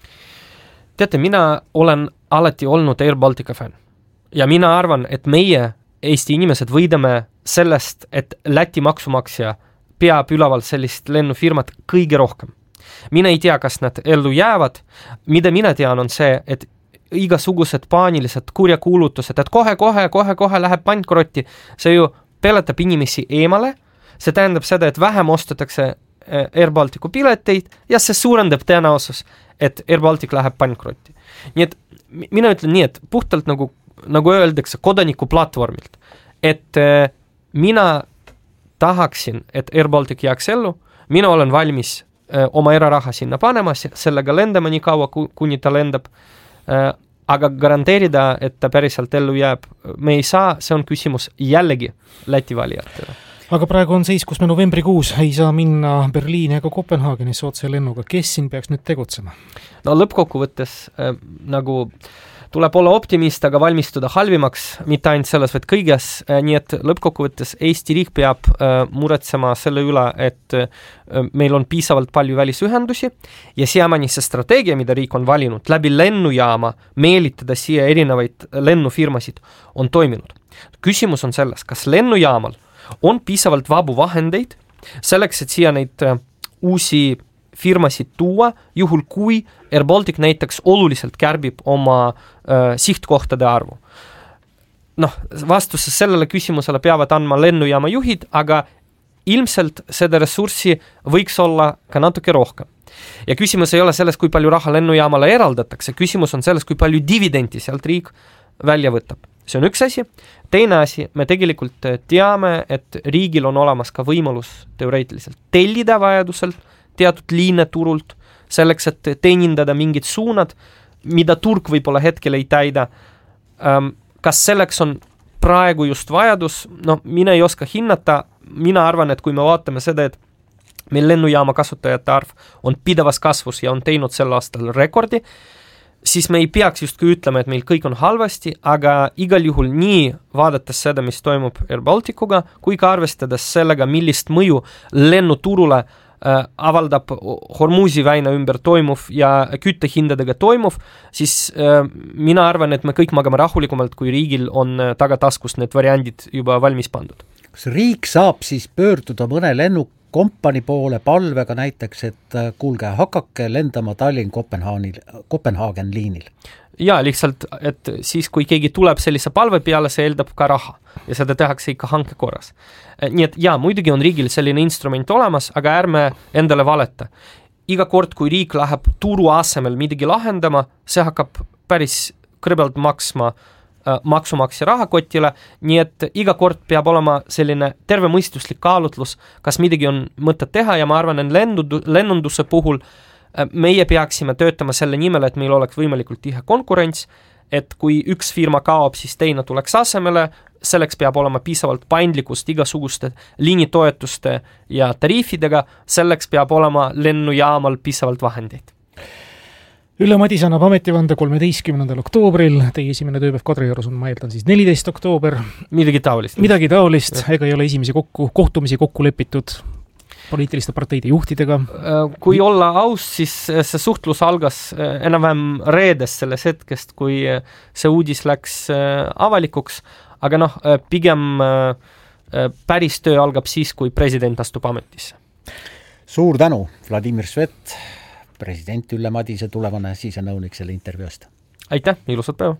Teate, mina olen alati olnud Air Baltica fan ja mina arvan, et meie Eesti inimesed võidame sellest, et Läti maksumaksja peab üleval sellist lennufirmat kõige rohkem. Mina ei tea, kas nad ellu jäävad. Mida mina tean on see, et igasugused paanilised kurjakuulutused, et kohe, kohe, kohe, kohe läheb pankrotti, see ju peletab inimesi eemale. See tähendab seda, et vähem ostetakse Air Balticu pileteid ja see suurendab tõenäosus, et Air Baltic läheb pankrotti. Nii et mina ütlen nii, et puhtalt nagu nagu öeldakse kodaniku platvormilt, et äh, mina tahaksin, et Air Baltic jääks ellu, mina olen valmis äh, oma eraraha sinna panemas, sellega lendama nii kaua, kuni ta lendab, äh, aga garanteerida, et ta päriselt ellu jääb, me ei saa, see on küsimus jällegi Läti valijatele. Aga praegu on seis, kus me novembrikuus ei saa minna Berliini ega Kopenhaagenis otse lennuga. Kes siin peaks nüüd tegutsema? No lõppkokkuvõttes äh, nagu tuleb olla optimist, aga valmistuda halvimaks, mitte ainult selles, vaid kõiges, nii et lõppkokkuvõttes Eesti riik peab äh, muretsema selle üle, et äh, meil on piisavalt palju välisühendusi ja siiamaani see strateegia, mida riik on valinud, läbi lennujaama meelitada siia erinevaid lennufirmasid, on toiminud. Küsimus on selles, kas lennujaamal on piisavalt vabu vahendeid selleks, et siia neid äh, uusi firmasid tuua, juhul kui Air Baltic näiteks oluliselt kärbib oma äh, sihtkohtade arvu. Noh, vastuses sellele küsimusele peavad andma lennujaama juhid, aga ilmselt seda ressurssi võiks olla ka natuke rohkem. Ja küsimus ei ole selles, kui palju raha lennujaamale eraldatakse, küsimus on selles, kui palju dividendi sealt riik välja võtab. See on üks asi. Teine asi, me tegelikult teame, et riigil on olemas ka võimalus teoreetiliselt tellida vajadusel teatud liine turult, selleks, et teenindada mingid suunad, mida turg võib-olla hetkel ei täida. Kas selleks on praegu just vajadus? No, mina ei oska hinnata. Mina arvan, et kui me vaatame seda, et meil lennujaama kasutajate arv on pidevas kasvus ja on teinud sel aastal rekordi, siis me ei peaks justkui ütlema, et meil kõik on halvasti, aga igal juhul nii vaadates seda, mis toimub Air Balticuga, kui ka arvestades sellega, millist mõju lennuturule avaldab Hormuzi väina ümber toimuv ja küttehindadega toimuv, siis äh, mina arvan, et me kõik magame rahulikumalt, kui riigil on tagataskus need variandid juba valmis pandud. Kas riik saab siis pöörduda mõne lennukompani poole palvega näiteks, et kuulge, hakake lendama Tallinn-Kopenhaagen liinil? Ja lihtsalt, et siis kui keegi tuleb sellise palve peale, see eeldab ka raha ja seda tehakse ikka hanke korras. Nii et jaa, muidugi on riigil selline instrument olemas, aga ärme endale valeta. Iga kord, kui riik läheb turu asemel midagi lahendama, see hakkab päris kõrbelt maksma äh, maksumaksja rahakotile, nii et iga kord peab olema selline tervemõistuslik kaalutlus, kas midagi on mõtet teha ja ma arvan, et lendu, lennunduse puhul meie peaksime töötama selle nimel, et meil oleks võimalikult tihe konkurents, et kui üks firma kaob, siis teine tuleks asemele, selleks peab olema piisavalt paindlikkust igasuguste liinitoetuste ja tariifidega, selleks peab olema lennujaamal piisavalt vahendeid. Ülle Madis annab ametivande kolmeteistkümnendal oktoobril, teie esimene tööpäev Kadriorus on, ma eeldan, siis neliteist oktoober. Midagi taolist. Midagi taolist, ega ei ole esimesi kokku, kohtumisi kokku lepitud poliitiliste parteide juhtidega. Kui olla aus, siis see suhtlus algas enam-vähem reedes selles hetkest, kui see uudis läks avalikuks, aga noh, pigem päris töö algab siis, kui president astub ametisse. Suur tänu, Vladimir Svet, president Ülle Madise tulevane sisenõunik selle intervjuust. Aitäh, ilusat päeva!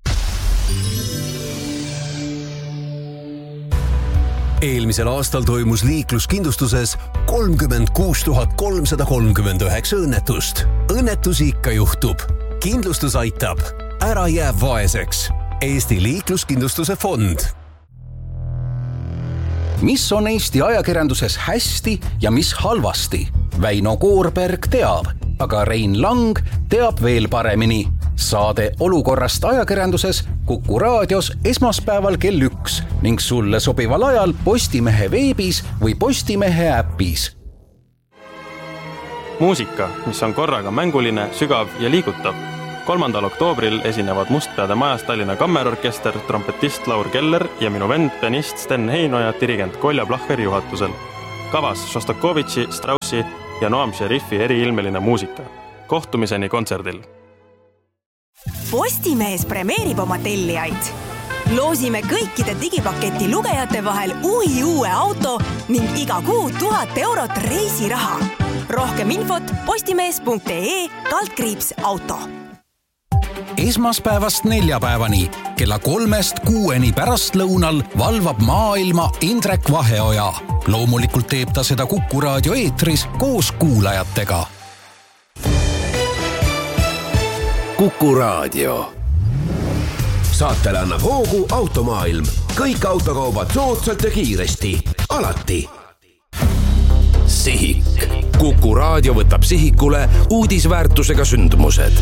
Eelmisel aastal toimus liikluskindlustuses kolmkümmend kuus tuhat kolmsada kolmkümmend üheksa õnnetust. Õnnetusi ikka juhtub. Kindlustus aitab. Ära jääb vaeseks. Eesti liikluskindlustuse fond. mis on Eesti ajakirjanduses hästi ja mis halvasti. Väino Koorberg teab, aga Rein Lang teab veel paremini. Saade olukorrast ajakirjanduses Kuku raadios esmaspäeval kell üks ning sulle sobival ajal Postimehe veebis või Postimehe äpis. Muusika, mis on korraga mänguline, sügav ja liigutav. kolmandal oktoobril esinevad Mustpeade majas Tallinna Kammerorkester, trompetist Laur Keller ja minu vend, pianist Sten Heinoja, dirigent Kolja Plahheri juhatusel. Kavas Šostakovitši, Straussi ja Noam Šerifi eriilmeline muusika. Kohtumiseni kontserdil. Postimees premeerib oma tellijaid. Loosime kõikide digipaketi lugejate vahel uhi uue auto ning iga kuu tuhat eurot reisiraha. Rohkem infot postimees punkt ee kaldkriips auto. Esmaspäevast neljapäevani kella kolmest kuueni pärastlõunal valvab maailma Indrek Vaheoja. Loomulikult teeb ta seda Kuku raadio eetris koos kuulajatega. Kuku raadio. Saatele annab hoogu Automaailm. Kõik autokaubad soodsalt ja kiiresti. Alati. Sihik. Kuku raadio võtab sihikule uudisväärtusega sündmused.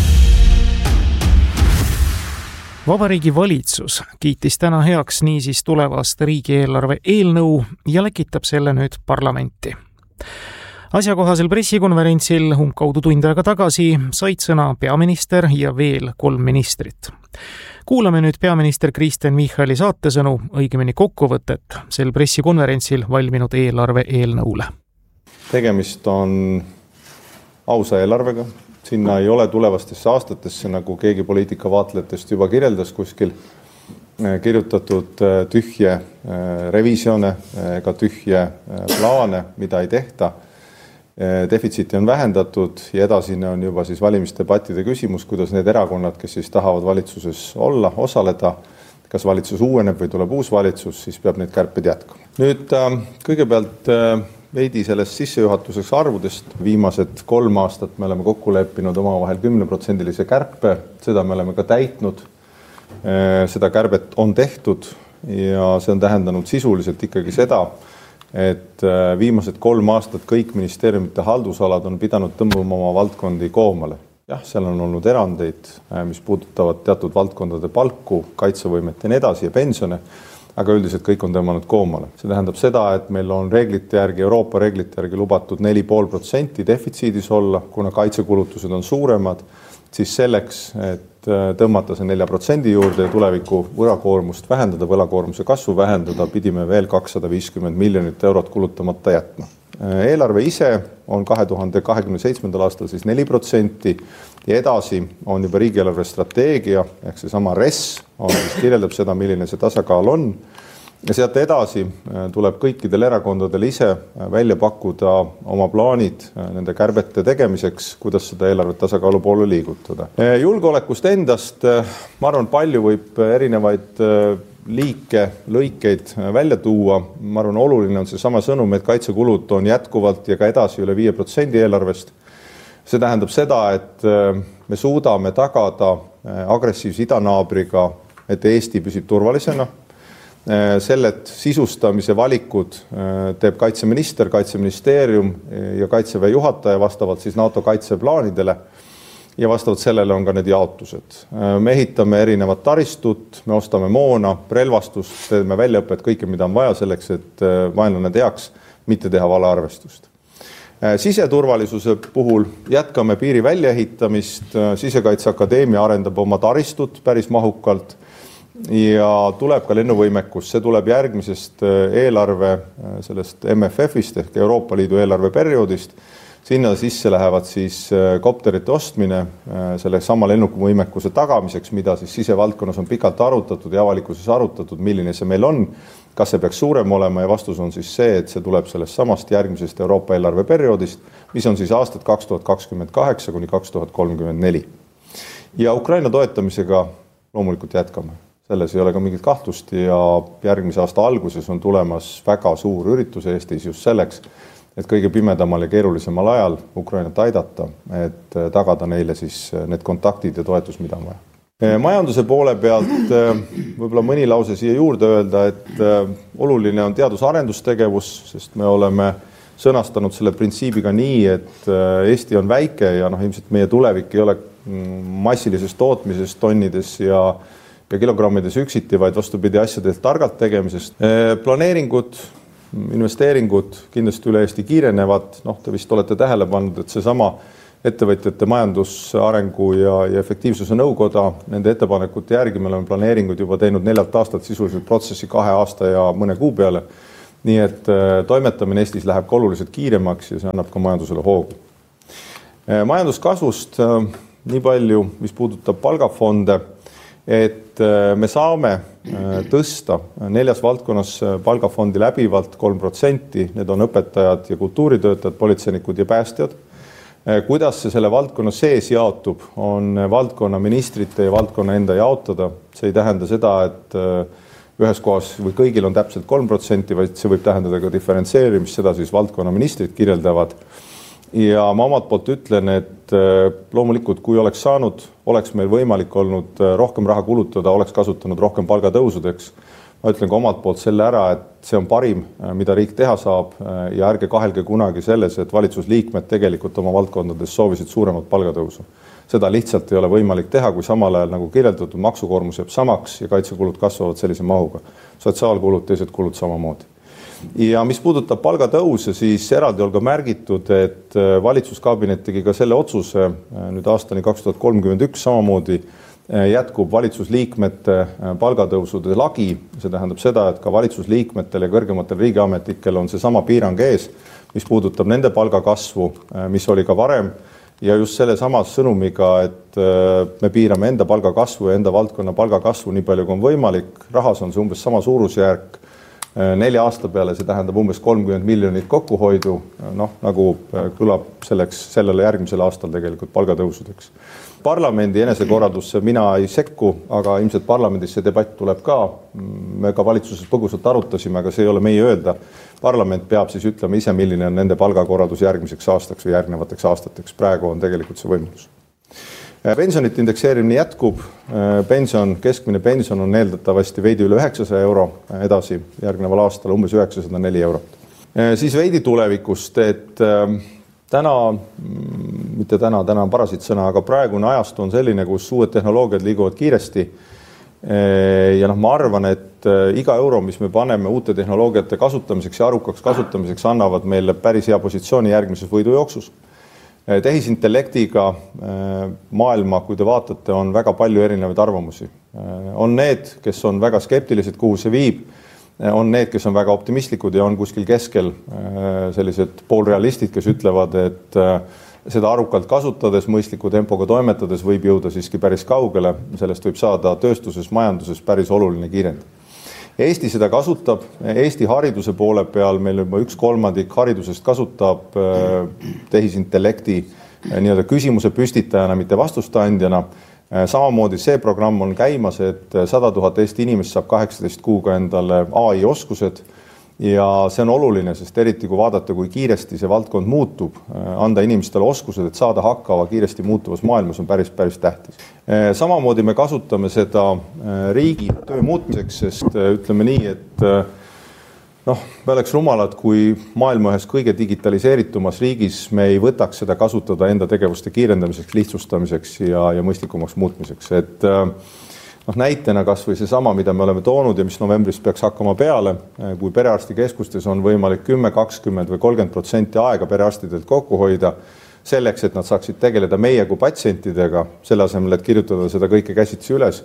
Vabariigi valitsus kiitis täna heaks niisiis tulevast riigieelarve eelnõu ja läkitab selle nüüd parlamenti. Asjakohasel pressikonverentsil umbkaudu tund aega tagasi said sõna peaminister ja veel kolm ministrit. Kuulame nüüd peaminister Kristen Michali saatesõnu, õigemini kokkuvõtet sel pressikonverentsil valminud eelarve eelnõule. Tegemist on ausa eelarvega. Sinna ei ole tulevastesse aastatesse, nagu keegi poliitika vaatlejatest juba kirjeldas kuskil, kirjutatud tühje revisioone ega tühje plaane, mida ei tehta. Defitsiiti on vähendatud ja edasine on juba siis valimisdebattide küsimus, kuidas need erakonnad, kes siis tahavad valitsuses olla, osaleda, kas valitsus uueneb või tuleb uus valitsus, siis peab need kärped jätkama. Nüüd kõigepealt veidi sellest sissejuhatuseks arvudest. Viimased kolm aastat me oleme kokku leppinud oma vahel kümneprotsendilise kärpe. Seda me oleme ka täitnud. Seda kärbet on tehtud ja see on tähendanud sisuliselt ikkagi seda, et viimased kolm aastat kõik ministeeriumite haldusalad on pidanud tõmbama oma valdkondi koomale. Jah, seal on olnud erandeid, mis puudutavad teatud valdkondade palku, kaitsevõimet ja nii edasi ja pensione, aga üldiselt kõik on tõmmanud koomale. See tähendab seda, et meil on reeglite järgi, Euroopa reeglite järgi lubatud neli koma viis protsenti defitsiidis olla, kuna kaitsekulutused on suuremad, siis selleks, et tõmmata see nelja protsendi juurde ja tuleviku võlakoormust vähendada, võlakoormuse kasvu vähendada, pidime veel kakssada viiskümmend miljonit eurot kulutamata jätma. Eelarve ise on kahe tuhande kahekümne seitsmendal aastal siis neli protsenti ja edasi on juba riigieelarve strateegia, ehk see sama R E S on, mis kirjeldab seda, milline see tasakaal on. Ja sealt edasi tuleb kõikidel erakondadel ise välja pakkuda oma plaanid nende kärbete tegemiseks, kuidas seda eelarvet tasakaalu poole liigutada. Julgeolekust endast, ma arvan, palju võib erinevaid liike, lõikeid välja tuua. Ma arvan, oluline on see sama sõnum, et kaitsekulud on jätkuvalt ja ka edasi üle viie protsendi eelarvest. See tähendab seda, et me suudame tagada agressiivse idanaabriga, et Eesti püsib turvalisena. Sellet sisustamise valikud teeb kaitseminister, kaitseministeerium ja kaitseväe juhataja vastavalt siis NATO kaitseplaanidele ja vastavalt sellele on ka need jaotused. Me ehitame erinevat taristut, me ostame moona, relvastust, teeme väljaõpet, kõike mida on vaja selleks, et vaenlane teaks, mitte teha valearvestust. Siseturvalisuse puhul jätkame piiri väljaehitamist, Sisekaitseakadeemia arendab oma taristut päris mahukalt ja tuleb ka lennuvõimekus. See tuleb järgmisest eelarve sellest M F F-ist ehk Euroopa Liidu eelarveperioodist. Sinna sisse lähevad siis kopterite ostmine selle sama lennukivõimekuse tagamiseks, mida siis sisevaldkonnas on pikalt arutatud ja avalikkuses arutatud, milline see meil on, kas see peaks suurem olema ja vastus on siis see, et see tuleb sellest samast järgmisest Euroopa eelarveperioodist, mis on siis aastad kaks tuhat kakskümmend kaheksa kuni kaks tuhat kolmkümmend neli. Ja Ukraina toetamisega loomulikult jätkame. Selles ei ole ka mingit kahtlust ja järgmise aasta alguses on tulemas väga suur üritus Eestis just selleks, et kõige pimedamal ja keerulisemal ajal Ukrainat aidata, et tagada neile siis need kontaktid ja toetus, mida on vaja. Majanduse poole pealt võib-olla mõni lause siia juurde öelda, et oluline on teadus-arendustegevus, sest me oleme sõnastanud selle printsiibiga nii, et Eesti on väike ja noh, ilmselt meie tulevik ei ole massilises tootmises, tonnides ja, ja kilogrammides üksiti, vaid vastupidi asjadelt targalt tegemisest. Planeeringud, investeeringud kindlasti üle Eesti kiirenevad, noh, te vist olete tähele pannud, et see sama ettevõtjate majandusarengu ja, ja efektiivsuse nõukoda, nende ettepanekute järgi me oleme planeeringud juba teinud neljalt aastat sisuliselt protsessi kahe aasta ja mõne kuu peale. Nii et toimetamine Eestis läheb ka oluliselt kiiremaks ja see annab ka majandusele hoogu. Majanduskasvust nii palju, mis puudutab palgafonde, et me saame tõsta neljas valdkonnas palgafondi läbivalt kolm protsenti, need on õpetajad ja kultuuritöötajad, politseinikud ja päästjad. Kuidas see selle valdkonna sees jaotub, on valdkonna ministrite ja valdkonna enda jaotada. See ei tähenda seda, et ühes kohas või kõigil on täpselt kolm protsenti, vaid see võib tähendada ka diferentseerimist, seda siis valdkonna ministrid kirjeldavad. Ja ma omalt poolt ütlen, et loomulikult, kui oleks saanud, oleks meil võimalik olnud rohkem raha kulutada, oleks kasutanud rohkem palgatõusudeks. Ma ütlen ka omalt poolt selle ära, et see on parim, mida riik teha saab ja ärge kahelge kunagi selles, et valitsusliikmed tegelikult oma valdkondades soovisid suuremat palgatõusu. Seda lihtsalt ei ole võimalik teha, kui samal ajal nagu kirjeldatud maksukoormus jääb samaks ja kaitsekulud kasvavad sellise mahuga. Sotsiaalkulud, teised kulud samamoodi. Ja mis puudutab palgatõuse, siis eraldi on ka märgitud, et valitsuskabinet tegi ka selle otsuse nüüd aastani kaks tuhat kolmkümmend üks samamoodi jätkub valitsusliikmete palgatõusude lagi. See tähendab seda, et ka valitsusliikmetel ja kõrgematel riigiametikel on see sama piirang ees, mis puudutab nende palgakasvu, mis oli ka varem. Ja just selle samas sõnumiga, et me piirame enda palgakasvu ja enda valdkonna palgakasvu nii palju kui on võimalik. Rahas on see umbes sama suurusjärk. Nelja aasta peale see tähendab umbes kolmkümmend miljonit kokkuhoidu, noh, nagu kõlab selleks sellele järgmisel aastal tegelikult palgatõusudeks. Parlamendi enesekorraldusse mina ei sekku, aga ilmselt parlamendis see debatt tuleb ka. Me ka valitsuses põgusalt arutasime, aga see ei ole meie öelda. Parlament peab siis ütlema ise, milline on nende palgakorraldus järgmiseks aastaks või järgnevateks aastateks. Praegu on tegelikult see võimalus. Pensionite indekseerimine jätkub. Pension, keskmine pension on eeldatavasti veidi üle üheksasaja euro edasi järgneval aastal, umbes üheksasada neli eurot. Siis veidi tulevikust, et täna, mitte täna, täna on parasit sõna, aga praegune ajastu on selline, kus uued tehnoloogiad liiguvad kiiresti. Ja noh, ma arvan, et iga euro, mis me paneme uute tehnoloogiate kasutamiseks ja arukaks kasutamiseks, annavad meile päris hea positsiooni järgmises võidujooksus. Tehisintellektiga maailma, kui te vaatate, on väga palju erinevaid arvamusi. On need, kes on väga skeptilised, kuhu see viib, on need, kes on väga optimistlikud ja on kuskil keskel sellised poolrealistid, kes ütlevad, et seda arukalt kasutades, mõistliku tempoga toimetades võib jõuda siiski päris kaugele. Sellest võib saada tööstuses, majanduses päris oluline kiirend. Eesti seda kasutab, Eesti hariduse poole peal meil juba üks kolmandik haridusest kasutab tehisintellekti nii-öelda küsimuse püstitajana, mitte vastustandjana. Samamoodi see programm on käimas, et sada tuhat Eesti inimest saab kaheksateist kuuga endale A I oskused ja see on oluline, sest eriti kui vaadata, kui kiiresti see valdkond muutub, anda inimestele oskused, et saada hakkava kiiresti muutuvas maailmas on päris, päris tähtis. Samamoodi me kasutame seda riigi töö muutmiseks, sest ütleme nii, et noh, me oleks rumalad, kui maailma ühes kõige digitaliseeritumas riigis me ei võtaks seda kasutada enda tegevuste kiirendamiseks, lihtsustamiseks ja, ja mõistlikumaks muutmiseks. Et noh, näitena kas või see sama, mida me oleme toonud ja mis novembris peaks hakkama peale, kui perearstikeskustes on võimalik kümme, kakskümmend või kolmkümmend protsenti aega perearstidelt kokku hoida, selleks, et nad saaksid tegeleda meie kui patsientidega, selle asemel, et kirjutada seda kõike käsitsi üles.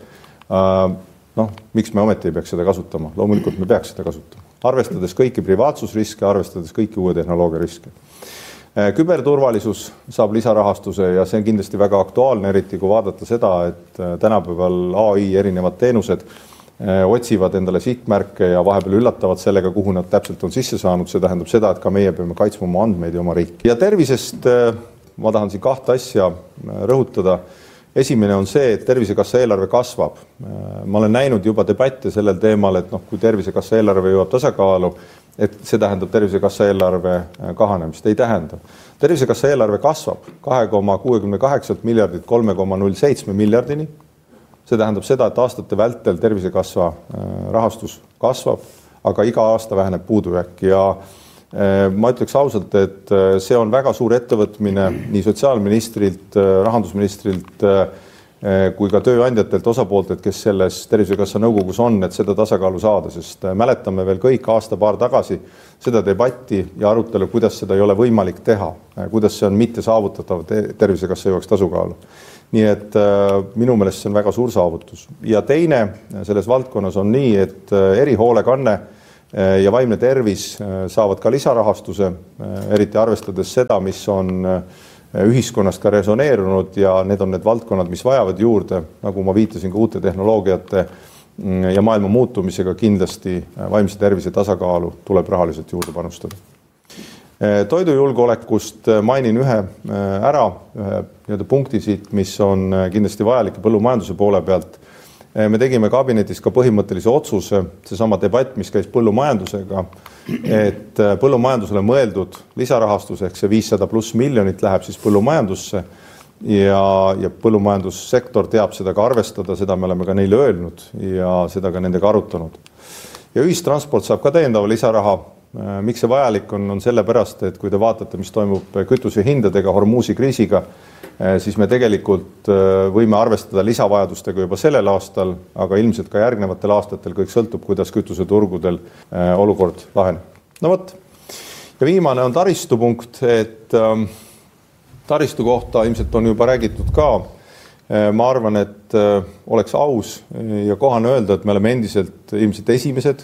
Noh, miks me ometi ei peaks seda kasutama? Loomulikult me peaks seda kasutama. Arvestades kõiki privaatsusriske, arvestades kõiki uue tehnoloogia riske. Küberturvalisus saab lisarahastuse ja see on kindlasti väga aktuaalne, eriti kui vaadata seda, et tänapäeval A I erinevad teenused otsivad endale sihtmärke ja vahepeal üllatavad sellega, kuhu nad täpselt on sisse saanud. See tähendab seda, et ka meie peame kaitsma oma andmeid ja oma riiki. Ja tervisest ma tahan siin kahte asja rõhutada. Esimene on see, et Tervisekassa eelarve kasvab. Ma olen näinud juba debatte sellel teemal, et noh, kui Tervisekassa eelarve jõuab tasakaalu, et see tähendab Tervisekassa eelarve kahanemist. Ei tähenda. Tervisekassa eelarve kasvab kahe koma kuuskümmend kaheksa miljardit kolme koma null seitse miljardini. see tähendab seda, et aastate vältel Tervisekassa rahastus kasvab, aga iga aasta väheneb puudujääk ja ma ütleks ausalt, et see on väga suur ettevõtmine nii sotsiaalministrilt, rahandusministrilt kui ka tööandjatelt osapooltelt, kes selles Tervisekassa nõukogus on, et seda tasakaalu saada, sest mäletame veel kõik aasta-paar tagasi seda debatti ja arutelu, kuidas seda ei ole võimalik teha, kuidas see on mitte saavutatav Tervisekassa jõuaks tasakaalu. Nii et minu meelest see on väga suur saavutus. Ja teine selles valdkonnas on nii, et erihoolekanne ja vaimne tervis saavad ka lisarahastuse, eriti arvestades seda, mis on ühiskonnast ka resoneerunud ja need on need valdkonnad, mis vajavad juurde, nagu ma viitasin ka uute tehnoloogiate ja maailma muutumisega kindlasti vaimse tervise tasakaalu tuleb rahaliselt juurde panustada. Toidujulgeolekust mainin ühe ära, ühe punkti siit, mis on kindlasti vajalik põllumajanduse poole pealt. Me tegime kabinetis ka põhimõttelise otsuse, see sama debatt, mis käis põllumajandusega, et põllumajandusele mõeldud lisarahastus ehk see viissada pluss miljonit läheb siis põllumajandusse ja, ja põllumajandussektor teab seda ka arvestada, seda me oleme ka neile öelnud ja seda ka nendega arutanud. Ja ühistransport saab ka täiendava lisaraha. Miks see vajalik on, on sellepärast, et kui te vaatate, mis toimub kütuse hindadega, Hormuzi kriisiga, siis me tegelikult võime arvestada lisavajadustega juba sellel aastal, aga ilmselt ka järgnevatel aastatel kõik sõltub, kuidas kütuseturgudel olukord laheneb. No võt. Ja viimane on taristupunkt, et taristu kohta ilmselt on juba räägitud ka. Ma arvan, et oleks aus ja kohane öelda, et me oleme endiselt ilmselt esimesed,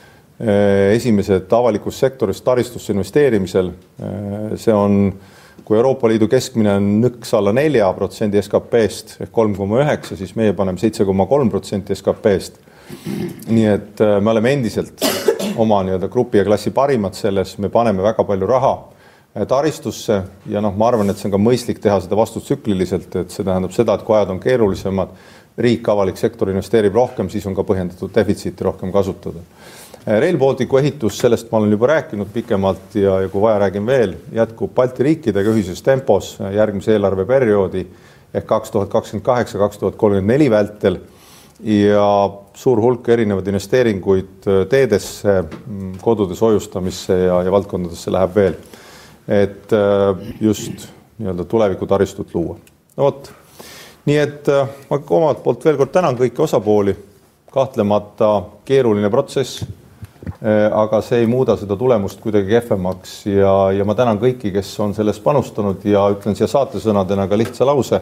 esimesed avalikus sektoris taristusse investeerimisel. See on, kui Euroopa Liidu keskmine on nõks alla nelja protsendi S K P-st ehk kolm koma üheksa, siis meie paneme seitse koma kolm protsenti S K P-st. Nii et me oleme endiselt oma nii-öelda grupi ja klassi parimad selles, me paneme väga palju raha taristusse ja noh, ma arvan, et see on ka mõistlik teha seda vastutsükliliselt, et see tähendab seda, et kui ajad on keerulisemad, riik, avalik sektor investeerib rohkem, siis on ka põhjendatud defitsiiti rohkem kasutada. Rail Balticu ehitus, sellest ma olen juba rääkinud pikemalt ja, ja kui vaja räägin veel, jätkub Balti riikidega ühises tempos järgmise eelarveperioodi ehk kaks tuhat kakskümmend kaheksa kaks tuhat kolmkümmend neli vältel ja suur hulk erinevaid investeeringuid teedesse, kodude soojustamisse ja, ja valdkondadesse läheb veel, et just nii-öelda tuleviku taristut luua. No võt. Nii et ma omalt poolt veel kord tänan kõiki osapooli, kahtlemata keeruline protsess, aga see ei muuda seda tulemust kuidagi kehvemaks ja, ja ma tänan kõiki, kes on sellest panustanud ja ütlen siia saatesõnadena ka lihtsa lause,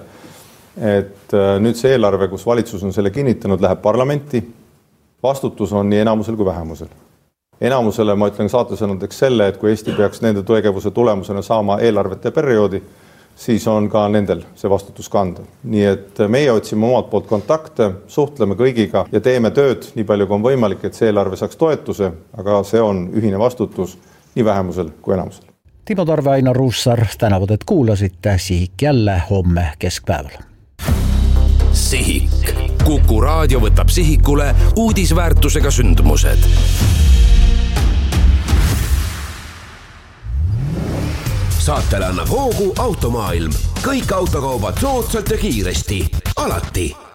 et nüüd see eelarve, kus valitsus on selle kinnitanud, läheb parlamenti. Vastutus on nii enamusel kui vähemusel. Enamusele ma ütlen saatesõnadeks selle, et kui Eesti peaks nende tegevuse tulemusena saama eelarvete perioodi, siis on ka nendel see vastutus kanda. Nii et meie otsime omalt poolt kontakte, suhtleme kõigiga ja teeme tööd nii palju kui on võimalik, et see eelarve saaks toetuse, aga see on ühine vastutus nii vähemusel kui enamusel. Timo Tarve, Ainar Ruussaar, tänavad, et kuulasite. Sihik jälle homme keskpäeval. Sihik. Kuku raadio võtab sihikule uudisväärtusega sündmused. Saatele annab hoogu Automaailm. Kõik autokaubad soodsalt ja kiiresti. Alati.